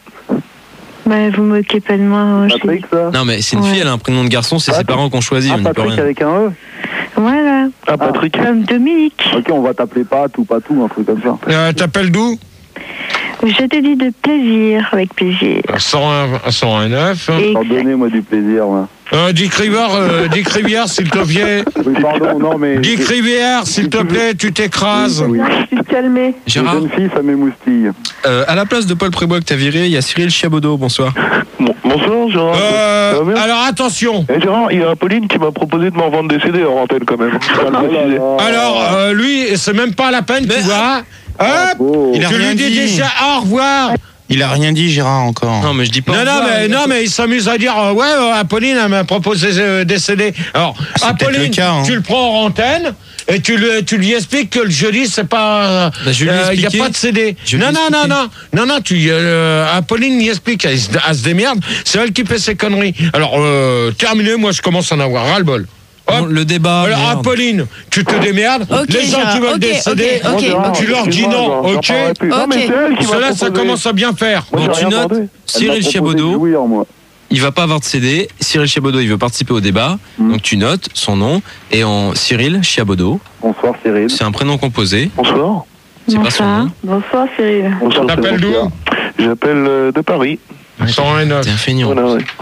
Vous moquez pas de moi. Patrick, ça? Non, mais c'est une fille, elle a un prénom de garçon, c'est ses parents qui ont choisi. Patrick avec un E? Voilà. Patrick. Comme Dominique. Ok, on va t'appeler Pat ou Patou, un truc comme ça. T'appelles d'où? Je te dis de plaisir, avec plaisir. 101.9. Donnez-moi du plaisir, moi. Dick Rivière, s'il te plaît. Oui, pardon, non, mais. Dick Rivière, s'il te plaît, tu t'écrases. Oui. Je suis calmé. Gérard. Les jeunes filles, ça m'émoustille. À la place de Paul Prébois que t'as viré, il y a Cyril Chiabodo, bonsoir. Bonsoir, Gérard. Alors, attention. Gérard, il y a Pauline qui m'a proposé de m'en vendre des CD en antenne, quand même. Alors, lui, c'est même pas la peine, tu vois. Hop, il a rien dit. Déjà au revoir. Il a rien dit, Gérard, encore. Non, mais je dis pas. Non, mais il s'amuse à dire Apolline, elle m'a proposé des CD. Alors, Apolline, tu le prends en antenne et tu lui expliques que le jeudi, c'est pas. Il n'y a pas de CD. Non, Apolline lui explique, elle se démerde, c'est elle qui fait ses conneries. Alors, terminé, moi, je commence à en avoir ras-le-bol. Le débat. Alors, Apolline, tu te démerdes. Les gens qui veulent des CD, tu leur dis non, ok? Cela, ça commence à bien faire. Bon, tu notes Cyril Chiabodo. Il va pas avoir de CD. Cyril Chiabodo, il veut participer au débat. Donc tu notes son nom et en Cyril Chiabodo. Bonsoir Cyril. C'est un prénom composé. Bonsoir. C'est pas son nom. Bonsoir Cyril. T'appelles d'où? J'appelle de Paris. 101.9. T'es un feignant.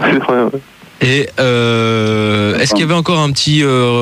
Et est-ce qu'il y avait encore un petit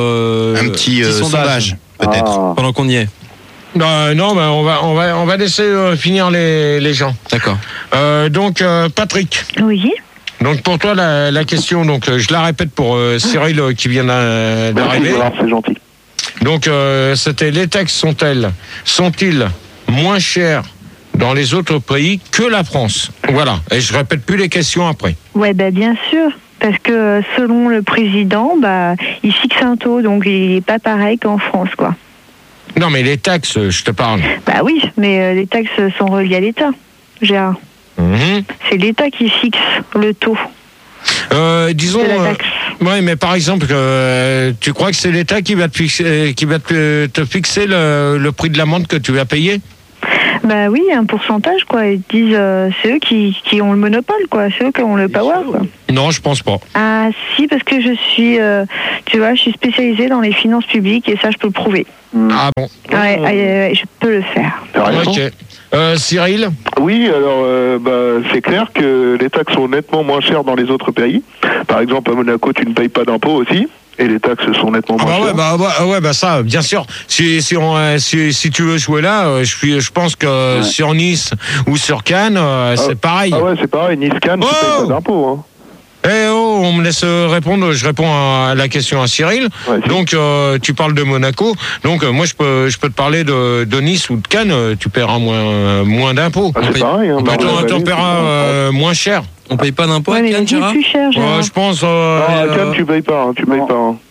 sondage, peut-être, pendant qu'on y est? Non, mais on va laisser finir les gens. D'accord. Donc, Patrick. Oui. Donc pour toi la question, donc je la répète pour Cyril qui vient d'arriver. C'est gentil. Donc c'était les taxes sont-ils moins chers dans les autres pays que la France? Voilà. Et je répète plus les questions après. Ouais, bien sûr. Parce que selon le président, il fixe un taux, donc il n'est pas pareil qu'en France, quoi. Non, mais les taxes, je te parle. Bah oui, mais les taxes sont reliées à l'État, Gérard. C'est l'État qui fixe le taux. Disons, ouais, mais par exemple, tu crois que c'est l'État qui va te fixer, te fixer le prix de l'amende que tu vas payer? Bah oui, un pourcentage, quoi. Ils disent, c'est eux qui ont le monopole, quoi. C'est eux qui ont le power, quoi. Non, je pense pas. Ah si, parce que je suis, tu vois, je suis spécialisée dans les finances publiques et ça, je peux le prouver. Ah bon? Ouais, je peux le faire. Ok. Cyril? Oui, alors c'est clair que les taxes sont nettement moins chères dans les autres pays. Par exemple, à Monaco, tu ne payes pas d'impôts aussi. Et les taxes sont nettement moins chères. Ouais, ça, bien sûr. Si tu veux jouer là, je pense que sur Nice ou sur Cannes, c'est pareil. Ah ouais, c'est pareil. Nice, Cannes, tu payes pas d'impôts, hein. On me laisse répondre. Je réponds à la question à Cyril. Ouais, donc, tu parles de Monaco. Donc, moi, je peux te parler de Nice ou de Cannes. Tu paieras moins d'impôts. Ah, c'est pareil. Hein, tu paieras moins cher. On paye pas d'impôts à Cannes, Gérard? Plus cher, Gérard. Je pense. à Cannes, tu payes pas. Tu payes pas. Hein.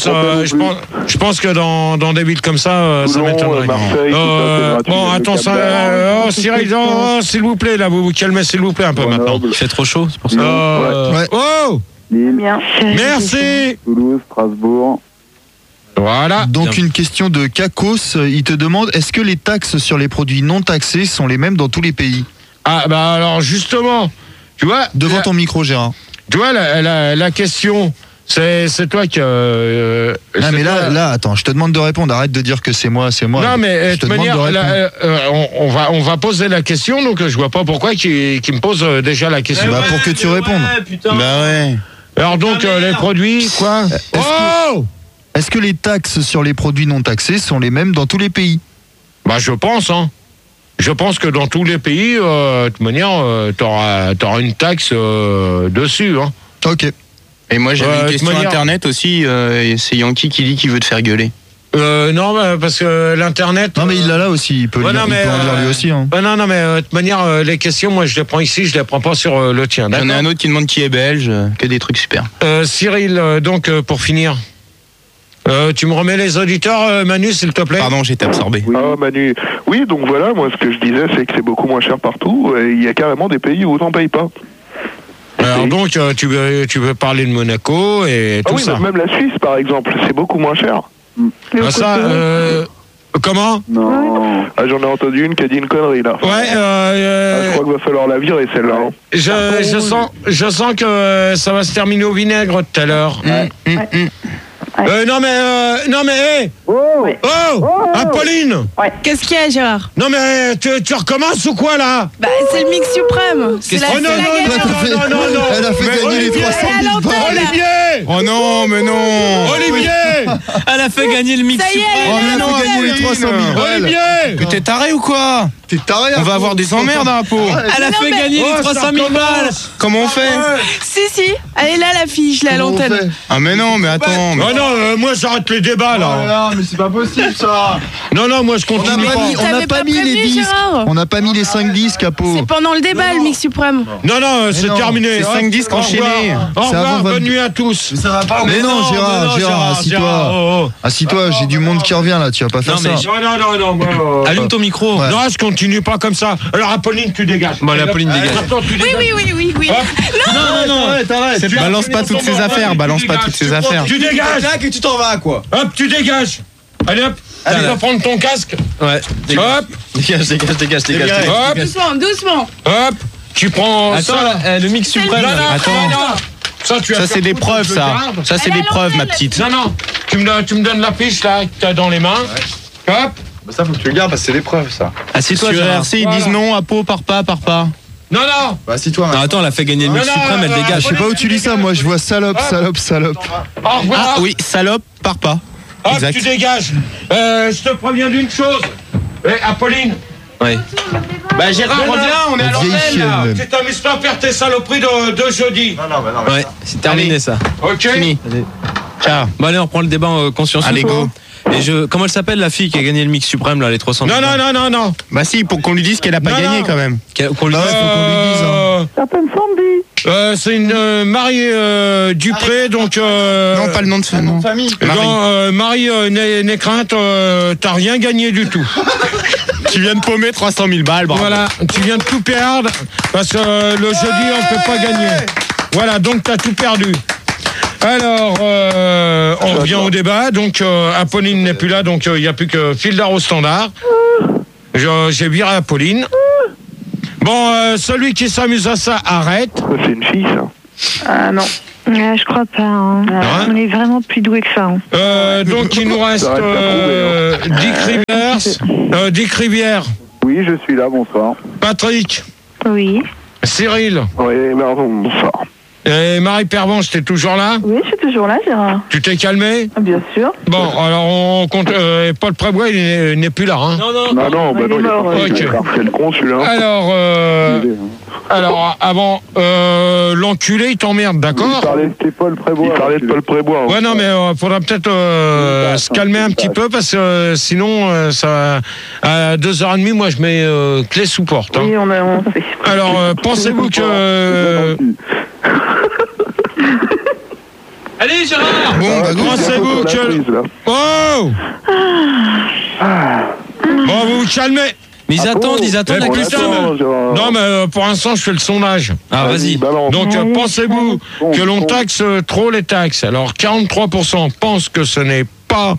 Je pense que dans des villes comme ça, ça m'étonnerait. Bon, attends, Cyril, s'il vous plaît, là, vous vous calmez, s'il vous plaît, un peu maintenant. Il fait trop chaud, c'est pour ça. Oh! Bien. Merci! Toulouse, Strasbourg. Voilà. Donc une question de Kakos, il te demande, est-ce que les taxes sur les produits non taxés sont les mêmes dans tous les pays? Ah, bah alors, justement, tu vois... Devant ton micro, Gérard. Tu vois, la question... C'est toi qui... non mais là, attends, je te demande de répondre. Arrête de dire que c'est moi. Non mais de toute manière, on va poser la question, donc je vois pas pourquoi qui me pose déjà la question. Bah pour que tu répondes. Putain. Bah ouais. Alors donc les produits, quoi? Est-ce que les taxes sur les produits non taxés sont les mêmes dans tous les pays? Bah je pense, hein. Je pense que dans tous les pays, de toute manière, t'auras une taxe dessus, hein. Ok. Et moi j'avais une question internet aussi, c'est Yankee qui dit qu'il veut te faire gueuler. Non, parce que l'internet... Non mais il l'a là aussi, il peut en dire lui aussi. Hein. Non mais de toute manière, les questions, moi je les prends ici, je les prends pas sur le tien. J'en ai un autre qui demande qui est belge, que des trucs super. Cyril, donc pour finir, tu me remets les auditeurs, Manu, s'il te plaît? Pardon, j'étais absorbé. Oui. Ah Manu, oui donc voilà, moi ce que je disais c'est que c'est beaucoup moins cher partout, et il y a carrément des pays où t'en payes pas. Alors donc, tu veux parler de Monaco et tout ça. Même la Suisse, par exemple, c'est beaucoup moins cher. Comment? Non. Ah, j'en ai entendu une qui a dit une connerie, là. Ouais, je crois qu'il va falloir la virer, celle-là. Hein. Je sens que ça va se terminer au vinaigre tout à l'heure. Non mais, Apolline! Ouais. Qu'est-ce qu'il y a, Gérard? Non mais, tu recommences ou quoi là? Bah, c'est le mix suprême. C'est la non. Elle a fait gagner les 300 000 balles. Olivier! Oh non, mais non! Olivier! Elle a fait gagner le mix suprême. Elle a fait gagner les 300 000 balles. Olivier! Que t'es taré ou quoi? T'es taré? On va avoir des emmerdes à la peau. Elle a fait gagner les 300 000 balles. Comment on fait? Si, elle est là, l'affiche, là, à l'antenne. Ah mais non, mais attends. Oh non, moi j'arrête les débats là. Non, mais c'est pas possible ça. Non, moi je continue pas. On n'a pas mis les disques. On n'a pas mis les 5 disques à peau. C'est pendant le débat, le mix suprême. Non, c'est terminé. C'est 5 disques enchaînés. Au revoir, bonne nuit à tous. Mais ça va pas. Mais non, Gérard, assis-toi. Assis-toi, j'ai du monde qui revient là, tu vas pas faire ça. Non. Allume ton micro. Non, je continue pas comme ça. Alors Apolline, tu dégages. Bon, Apolline dégage. Oui. Non, t'arrêtes. Balance pas toutes ces affaires, Tu dégages. Et tu t'en vas quoi. Hop, tu dégages. Allez hop, tu vas prendre ton casque. Ouais. Hop. Dégage. Hop. Doucement. Hop. Tu prends ça. Le mix suprême. Attends. Ça c'est des preuves, ça. Ça, c'est des preuves, ma petite. Non. Tu me donnes la fiche là que t'as dans les mains. Hop. Bah ça faut que tu le gardes parce que c'est l'épreuve ça. Assis-toi, sur RC, ils disent non à peau, par pas. Non. Bah assis-toi. Non, attends, elle a fait gagner le mix suprême, elle dégage. Je sais pas où tu lis ça, moi je vois salope. Au revoir. Ah oui, salope, par pas. Hop, Exact. tu dégages. Je te préviens d'une chose. Apolline. Ouais. Bah Gérard, reviens, on est à l'antenne. Tu t'amuses pas à faire tes saloperies de jeudi. Non. Ouais, c'est terminé ça. Ok. Fini. Ciao. Bon allez, on reprend le débat en conscience. Allez, go. Et comment elle s'appelle la fille qui a gagné le mix suprême là, les 300 000? Non. Bah si, pour qu'on lui dise qu'elle a pas gagné quand même. Qu'on lui dise. Certaines Sandy. C'est une Marie Dupré, donc... non, pas le nom de famille. Marie n'est crainte, t'as rien gagné du tout. Tu viens de paumer 300 000 balles, bravo. Voilà, tu viens de tout perdre, parce que le jeudi, on peut pas gagner. Voilà, donc t'as tout perdu. Alors, on revient au débat. Donc, Apolline n'est plus là, donc il n'y a plus que Fildar au standard. J'ai viré Apolline. Bon, celui qui s'amuse à ça, arrête. C'est une fille, ça. Ah non. Je crois pas. Hein. On est vraiment plus doué que ça. Hein. Donc, il nous reste Dick Rivière. Oui, je suis là, bonsoir. Patrick. Oui. Cyril. Oui, bonsoir. Et Marie Pervenche, t'es toujours là? Oui, je suis toujours là, Gérard. Tu t'es calmé? Bien sûr. Bon, alors on compte. Paul Prébois, il n'est plus là, hein? Non, il est mort. Okay. Quel con celui-là. Alors, avant, l'enculé, il t'emmerde, d'accord? Il parlait de Paul Prébois. Ouais, non, mais faudra peut-être se calmer un petit peu parce que sinon, ça, à 2h30, moi, je mets clé sous porte. Hein. Oui, on sait. Alors, pensez-vous que. Allez, Gérard! Bon, pensez-vous que. Oh! Bon, vous vous calmez! Mais ils attendent la question. Non, mais pour l'instant, je fais le sondage. Ah, vas-y. Donc, pensez-vous que l'on taxe trop les taxes? Alors, 43% pensent que ce n'est pas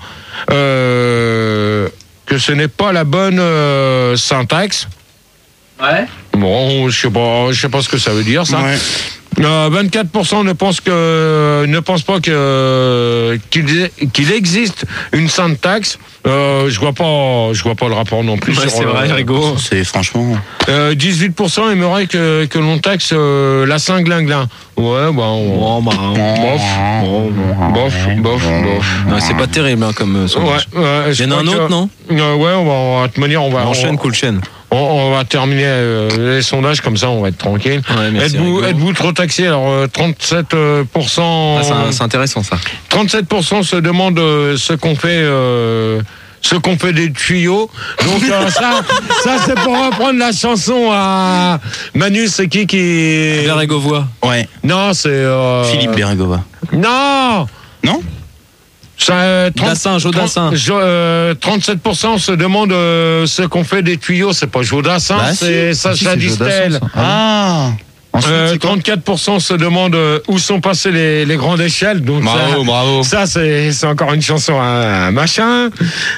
la bonne syntaxe. Ouais. Bon, je sais pas ce que ça veut dire, ça. Ouais. 24% ne pensent pas qu'il existe une sainte taxe. Je vois pas le rapport non plus. Ouais, c'est vrai, Rigaud. C'est franchement. 18% aimeraient que l'on taxe la Saint-Glinglin. Ouais, bof. Non, c'est pas terrible hein, comme sondage. Ouais, il y en a un autre, non? Ouais, on va te manière, on enchaîne, cool chaîne. On va terminer les sondages comme ça, on va être tranquille. Ouais, êtes-vous trop taxé? Alors 37%. C'est intéressant ça. 37% se demandent ce qu'on fait des tuyaux. Donc ça c'est pour reprendre la chanson à Manu, c'est qui Bérégovois. Ouais. Non, c'est Philippe Bérégovois. Non. Dassin, Jodassin. 37% se demandent ce qu'on fait des tuyaux. C'est pas Jodassin, c'est Sacha Distel. Ah. 34% se demandent où sont passées les grandes échelles. Donc bravo. Ça, c'est encore une chanson à machin.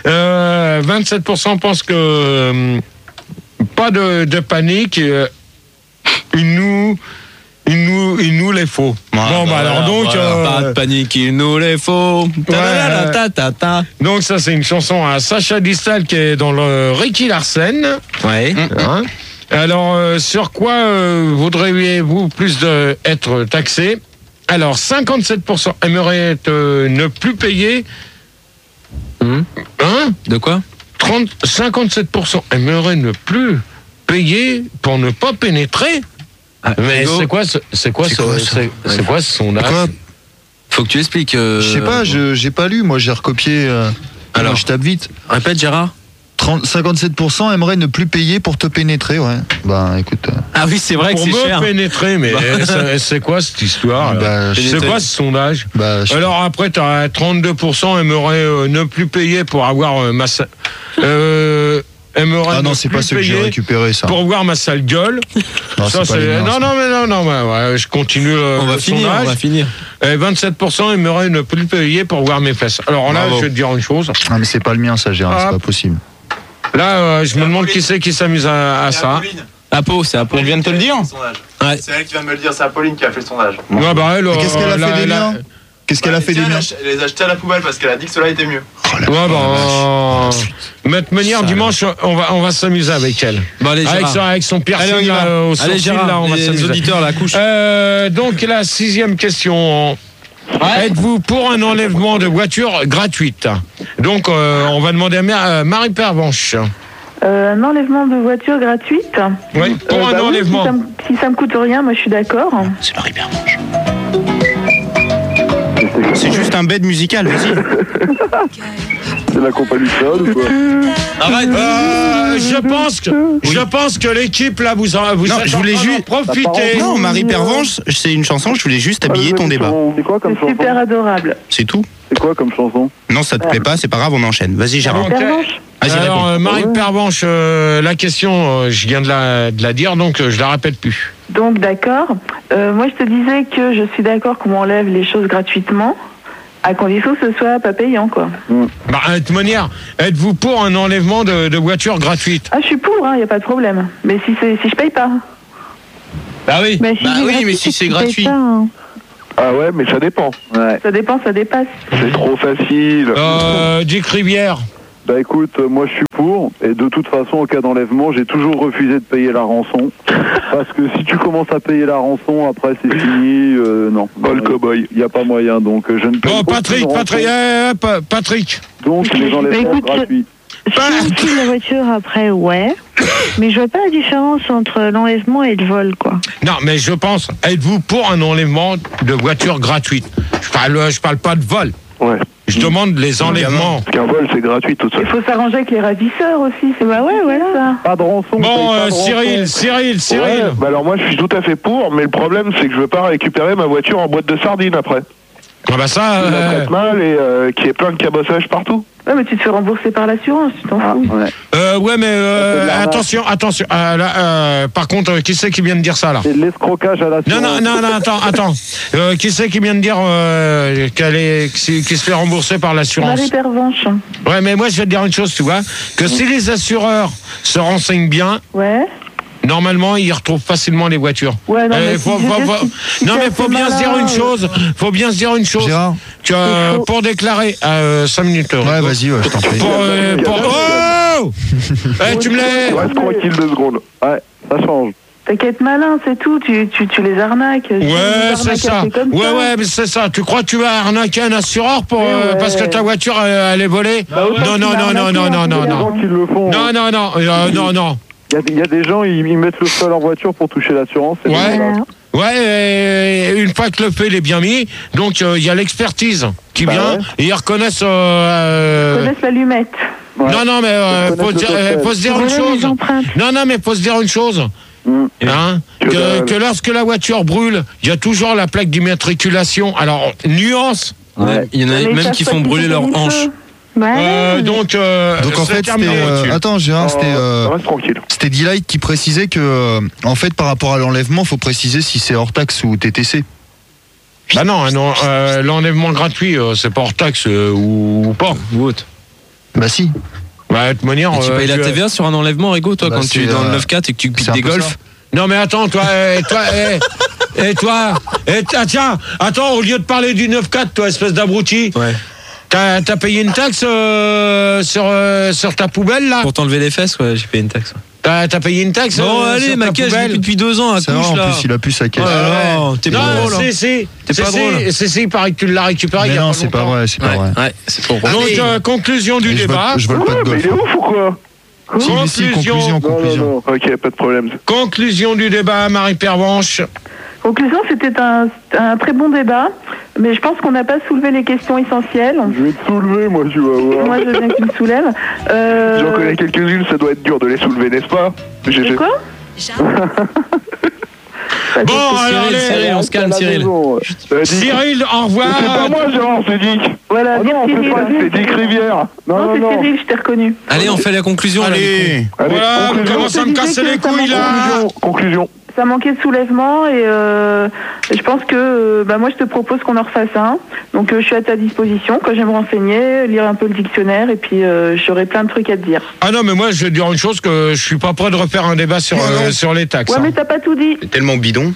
27% pensent que pas de panique. Il nous les faut. Alors donc pas de panique, il nous les faut. Donc ça c'est une chanson à Sacha Distel qui est dans le Ricky Larsen. Ouais. Hein. Alors sur quoi voudriez-vous plus être taxé? Alors 57% aimeraient ne plus payer. Hein? De quoi? 57% aimeraient ne plus payer pour ne pas pénétrer. Mais c'est quoi ce sondage? Faut que tu expliques. Je sais pas, j'ai pas lu, moi j'ai recopié. Alors je tape vite. Répète Gérard. 57% aimeraient ne plus payer pour te pénétrer, ouais. Bah écoute. Ah oui, c'est vrai que c'est cher. Pour me pénétrer, mais c'est quoi cette histoire? C'est quoi ce sondage? Alors après, t'as 32% aimeraient ne plus payer pour avoir ma... Ah non, c'est pas ce que j'ai récupéré, ça. Pour voir ma sale gueule. Non, ça, c'est... Non, je continue on va finir. 27% aimeraient ne plus payer pour voir mes fesses. Alors là, je vais te dire une chose. Ah, mais c'est pas le mien, ça, Gérard, c'est pas possible. Là, je me demande qui c'est qui s'amuse à ça. Apo, c'est Apo. Elle vient de te le dire? Ouais. C'est elle qui vient de me le dire, c'est Apolline qui a fait le sondage. Ouais, bah elle. Qu'est-ce qu'elle a fait des miens? Qu'est-ce qu'elle a fait des miens? Elle les a jetés à la poubelle parce qu'elle a dit que cela était mieux. Maître Meunière, dimanche, on va s'amuser avec elle. Bon, allez, avec son piercing au sourcil, Gérard, là, on va s'amuser. Les auditeurs, la couche. Donc, la 6e question. Ouais. Êtes-vous pour un enlèvement de voiture gratuite? Donc, on va demander à Marie Pervenche. Un enlèvement de voiture gratuite? Oui, pour un enlèvement. Si ça me coûte rien, moi je suis d'accord. C'est Marie Pervenche. C'est juste un bed musical, vas-y. C'est la compagnie Sol ou quoi? Arrête. Je pense que l'équipe là vous non, je voulais juste profiter. Non, Marie Pervenche, c'est une chanson, je voulais juste habiller ton débat. C'est quoi comme chanson? Super adorable. C'est tout. C'est quoi comme chanson? Non, ça te plaît pas, c'est pas grave, on enchaîne. Vas-y, Gérard. Alors, Marie Pervenche, la question, je viens de la dire, donc je la répète plus. Donc d'accord. Moi je te disais que je suis d'accord qu'on enlève les choses gratuitement, à condition que ce soit pas payant, quoi. Bah, de toute manière, êtes-vous pour un enlèvement de voitures gratuites? Ah, je suis pour, y a pas de problème. Mais si je paye pas. Bah oui. Bah, si mais si c'est gratuit. Pas, hein. Ah ouais, mais ça dépend. Ouais. Ça dépend, ça dépasse. C'est trop facile. Dick Rivière. Bah écoute, moi je suis pour, et de toute façon, en cas d'enlèvement, j'ai toujours refusé de payer la rançon. Parce que si tu commences à payer la rançon, après c'est fini, non. Le cow-boy. Il n'y a pas moyen, donc je ne paye pas. Patrick. Donc les enlèvements gratuits. Si on tue la voiture après, ouais. Mais je vois pas la différence entre l'enlèvement et le vol, quoi. Non, mais je pense, êtes-vous pour un enlèvement de voitures gratuites? Je parle pas de vol. Ouais. Je demande les enlèvements. Parce qu'un vol, c'est gratuit tout seul. Il faut s'arranger avec les ravisseurs aussi, c'est bah ouais, voilà. Ça. Pas de rançon. Bon, Cyril. Ouais, bah alors moi, je suis tout à fait pour, mais le problème, c'est que je veux pas récupérer ma voiture en boîte de sardines après. Ah bah ça... Qui la traite mal et qui est plein de cabossage partout. Ouais, mais tu te fais rembourser par l'assurance, tu t'en fous. Ouais, mais attention. Par contre, qui c'est qui vient de dire ça là? C'est de l'escrocage à l'assurance. Non, attends. Qui c'est qui vient de dire qu'il se fait rembourser par l'assurance? Marie Pervenche. Ouais, mais moi je vais te dire une chose, tu vois, que si les assureurs se renseignent bien. Ouais. Normalement, ils retrouvent facilement les voitures. Ouais, non, mais faut bien se dire une chose. Gérard. Que pour déclarer 5 minutes. Ouais, vas-y, je t'en prie. Oh tu me laisses. Reste tranquille 2 secondes. Ouais, ça change. T'inquiète malin, c'est tout, tu les arnaques. Ouais, c'est ça. Ouais, mais c'est ça. Tu crois que tu vas arnaquer un assureur parce que ta voiture elle est volée? Non. Non. Il y a des gens, ils mettent le feu à leur voiture pour toucher l'assurance. Ouais, une fois que le feu est bien mis, donc il y a l'expertise qui vient et ils reconnaissent... Ils reconnaissent l'allumette. Ouais. Non, mais faut se dire une chose. Non, mais faut se dire une chose. Hein, que lorsque la voiture brûle, il y a toujours la plaque d'immatriculation. Alors, nuance. Ouais. Il y en a même qui font brûler leurs hanches. Donc en fait, attends, Gérard, c'était D-Light qui précisait que, en fait, par rapport à l'enlèvement, faut préciser si c'est hors taxe ou TTC. Bah non, l'enlèvement gratuit, c'est pas hors taxe ou pas. Ou autre. Bah si. Bah, de toute manière, tu payes la TVA sur un enlèvement, Rigo, toi, quand tu es dans le 9-4 et que tu piques des golfs? Non mais attends, toi, attends, au lieu de parler du 9-4, toi, espèce d'abruti. Ouais. T'as payé une taxe sur ta poubelle là? Pour t'enlever les fesses, ouais, j'ai payé une taxe. T'as payé une taxe? Non, allez, ma caisse, je l'ai depuis 2 ans à couche là. En plus, il a plus sa caisse. T'es pas drôle. T'es pas drôle. Il paraît que tu l'as récupéré. Non, c'est pas vrai, Ouais, c'est pas vrai. Donc, conclusion du débat. Je vole pas de golf. Mais il est ouf ou quoi? Conclusion. Non. Ok, pas de problème. Conclusion du débat, Marie Pervenche. Conclusion, c'était un très bon débat, mais je pense qu'on n'a pas soulevé les questions essentielles. Je vais te soulever, moi, tu vas voir. Moi, je veux bien que tu me soulèves. J'en connais quelques-unes, ça doit être dur de les soulever, n'est-ce pas? C'est quoi? Bon, alors, Cyril, on se calme, Cyril. Cyril, au revoir. C'est pas moi, Gérard, c'est Dick. Voilà, non, c'est Dick Rivière. Non, c'est Cyril, je t'ai reconnu. Allez, on fait la conclusion. Allez, voilà, on commence à me casser les couilles, là. Conclusion. Ça manquait de soulèvement et je pense que moi je te propose qu'on en refasse un. Donc je suis à ta disposition quand je vais me renseigner, lire un peu le dictionnaire et puis j'aurai plein de trucs à te dire. Ah non mais moi je vais te dire une chose, que je suis pas prêt de refaire un débat sur les taxes. Ouais mais t'as pas tout dit. C'est tellement bidon.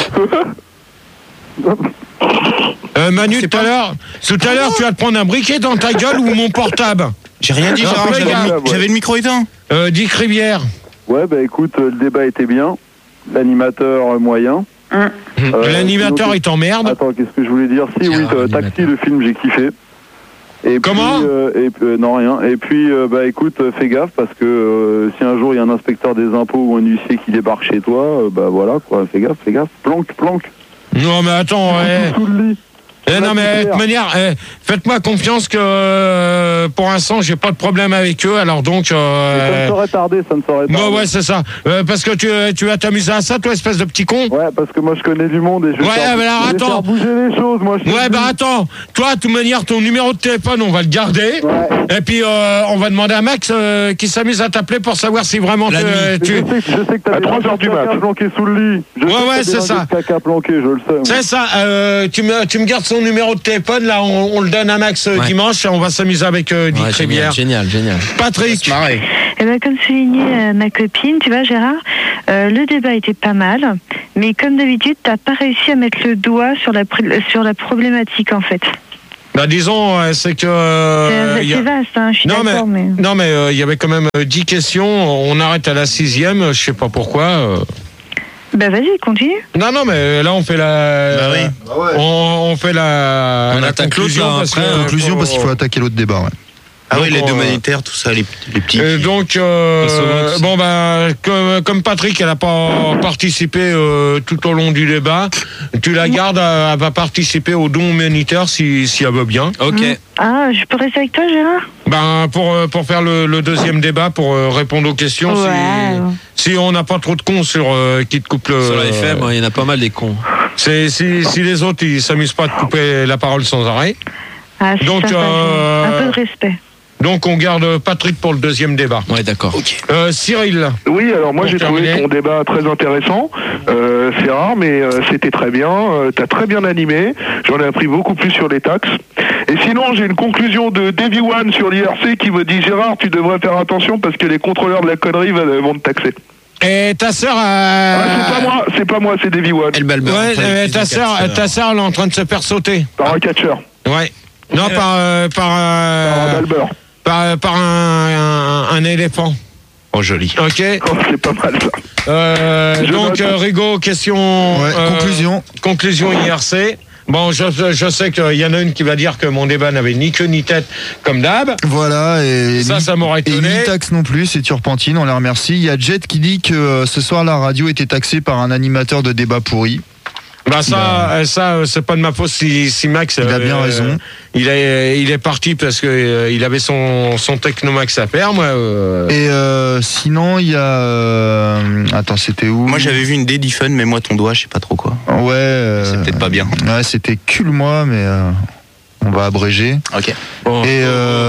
Manu, tout à l'heure tu vas te prendre un briquet dans ta gueule ou mon portable. J'ai rien dit, j'avais le micro éteint. Dick Rivière. Ouais bah écoute, le débat était bien. L'animateur moyen. L'animateur il t'emmerde. Attends, qu'est-ce que je voulais dire? Si, oui, Taxi, le film, j'ai kiffé. Et comment non, rien. Et puis, écoute, fais gaffe, parce que si un jour il y a un inspecteur des impôts ou un huissier qui débarque chez toi, voilà, quoi, fais gaffe. Planque. Non, mais attends, Non, mais de toute manière, faites-moi confiance que pour l'instant, j'ai pas de problème avec eux. Alors donc. Ça ne saurait tarder, Bon, ouais, c'est ça. Parce que tu vas t'amuser à ça, toi, espèce de petit con. Ouais, parce que moi, je connais du monde et je vais faire bouger les choses, moi. Attends. Toi, de toute manière, ton numéro de téléphone, on va le garder. Ouais. Et puis, on va demander à Max qui s'amuse à t'appeler pour savoir si vraiment je sais que t'as des 3 heures du mat planqué sous le lit. Ouais, c'est ça. Caca planqué, je le sais. C'est ça. Tu me gardes son numéro de téléphone, là, on le donne à Max dimanche et on va s'amuser avec Dick Rivière. Génial. Patrick. Eh ben, comme soulignait ma copine, tu vois, Gérard, le débat était pas mal, mais comme d'habitude, t'as pas réussi à mettre le doigt sur la problématique, en fait. Bah disons, c'est que... c'est vaste, hein, je suis d'accord, mais... Non, mais il y avait quand même 10 questions, on arrête à la 6e, je sais pas pourquoi... Bah vas-y, continue. Non, mais là on fait on fait la conclusion parce qu'il faut attaquer l'autre débat, ouais. Ah oui, l'aide humanitaire, tout ça, les petits. Donc, comme Patrick, elle n'a pas participé tout au long du débat, tu la gardes, elle va participer au don humanitaire si elle veut bien. Ok. Ah, je peux rester avec toi, Gérard ? Pour faire le deuxième débat, pour répondre aux questions, si on n'a pas trop de cons qui te coupent le... Sur la FM, il y en a pas mal des cons. Si les autres, ils s'amusent pas à te couper la parole sans arrêt. Ah, donc, un peu de respect. Donc on garde Patrick pour le deuxième débat. Ouais, d'accord. Okay. Cyril. Oui, alors moi j'ai trouvé ton débat très intéressant. C'est rare, mais c'était très bien. T'as très bien animé. J'en ai appris beaucoup plus sur les taxes. Et sinon, j'ai une conclusion de Davy One sur l'IRC qui me dit Gérard, tu devrais faire attention parce que les contrôleurs de la connerie vont te taxer. Et ta sœur c'est pas moi, c'est Davy One. Ta sœur, elle est en train de se faire sauter. Par un catcheur. Ouais. Non, par un éléphant. Oh, joli. Ok. Oh, c'est pas mal ça. Donc, Rigaud, question... Conclusion IRC. Bon, je sais qu'il y en a une qui va dire que mon débat n'avait ni queue ni tête, comme d'hab. Voilà, et ça m'aurait étonné. Et ni taxe non plus, c'est Turpentine, on les remercie. Il y a Jet qui dit que ce soir, la radio était taxée par un animateur de débat pourri. Bah ça c'est pas de ma faute si Max il a bien raison. Il est parti parce que il avait son Technomax à faire, moi. Et sinon il y a attends, c'était où? Moi j'avais vu une Daddy Fun, mais moi ton doigt, je sais pas trop quoi. Ouais. C'est peut-être pas bien. Ouais, c'était cul-moi, mais on va abréger. Ok. Bon, et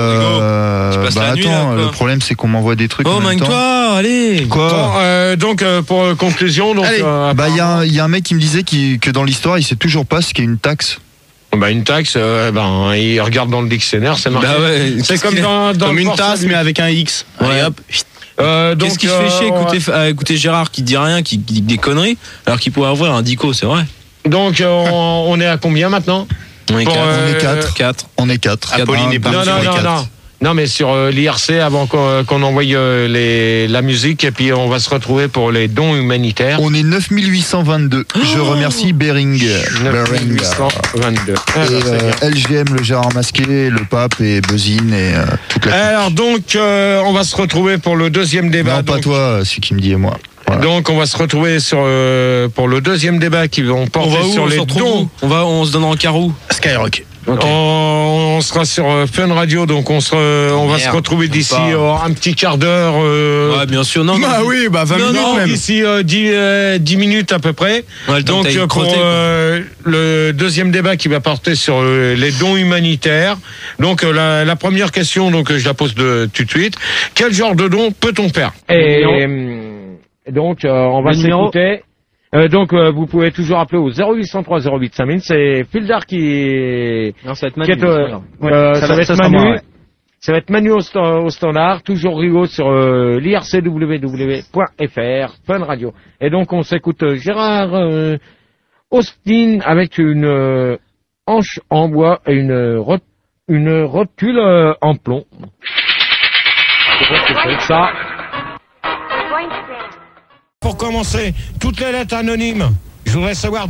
attends, le problème c'est qu'on m'envoie des trucs. Oh, toi, allez. Quoi? Donc pour conclusion, donc il y a un mec qui me disait que dans l'histoire, il sait toujours pas ce qu'est une taxe. Une taxe, il regarde dans le dictionnaire, c'est marqué. C'est comme dans une tasse, mais avec un X. Allez, hop. Qu'est-ce qui se fait chier à écouter Gérard qui dit rien, qui dit des conneries, alors qu'il pourrait avoir un dico, c'est vrai. Donc on est à combien maintenant? On est 4. On est 4. Apolline n'est pas Non, mais sur l'IRC, avant qu'on envoie la musique, et puis on va se retrouver pour les dons humanitaires. On est 9822. Je remercie Bering. 9822. Et LGM, le Gérard Masqué, le Pape et Buzzine et toute la... Alors donc, on va se retrouver pour le deuxième débat. Non, pas toi, celui qui me dit et moi. Voilà. Donc on va se retrouver pour le deuxième débat qui vont porter sur les dons. On se donne en carreau. Skyrock. Okay. On sera sur Fun Radio, donc on va se retrouver d'ici un petit quart d'heure. Ouais, bien sûr, non. 20 minutes même. D'ici 10 minutes à peu près. Ouais, donc pour le deuxième débat qui va porter sur les dons humanitaires. Donc la première question, donc je la pose tout de suite. Quel genre de don peut-on faire? Et donc on va s'écouter. Donc vous pouvez toujours appeler au 0803 08 5000. C'est Fildar qui... Non, ça va être Manu. Ça va être Manu. Ça va être Manu au standard. Toujours Rigaud sur l'ircwww.fr. Fun Radio. Et donc on s'écoute Gérard Austin avec une hanche en bois et une rotule en plomb. C'est ça. Pour commencer, toutes les lettres anonymes. Je voudrais savoir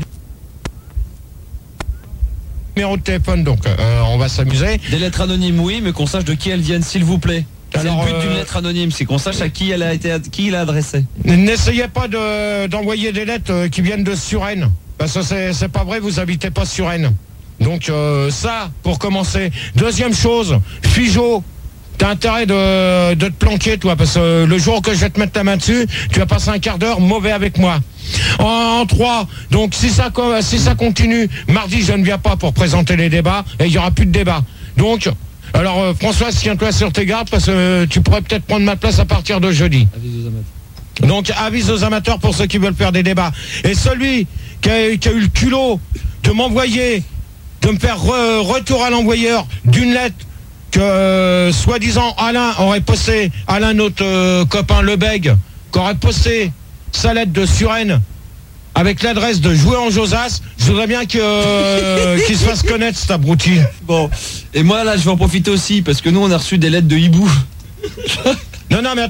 numéro de téléphone, donc on va s'amuser. Des lettres anonymes, oui, mais qu'on sache de qui elles viennent, s'il vous plaît. C'est le but d'une lettre anonyme, c'est qu'on sache à qui elle a été, qui il a adressé. N'essayez pas d'envoyer des lettres qui viennent de Suresnes, parce que c'est pas vrai, vous habitez pas Suresnes. Donc ça, pour commencer. Deuxième chose, Figeaud, t'as intérêt de te planquer, toi, parce que le jour que je vais te mettre ta main dessus, tu vas passer un quart d'heure mauvais avec moi. En 3, donc si ça continue, mardi je ne viens pas pour présenter les débats, et il n'y aura plus de débat. Donc, alors François, tiens-toi sur tes gardes, parce que tu pourrais peut-être prendre ma place à partir de jeudi. Donc avis aux amateurs pour ceux qui veulent faire des débats. Et celui qui a eu le culot de m'envoyer, de me faire retour à l'envoyeur d'une lettre que soi-disant Alain aurait posté, Alain notre copain Lebègue, qui aurait posté sa lettre de Suresnes avec l'adresse de Jouer en Josas, je voudrais bien qu'il se fasse connaître cet abruti. Bon, et moi là je vais en profiter aussi parce que nous on a reçu des lettres de hibou. Non mais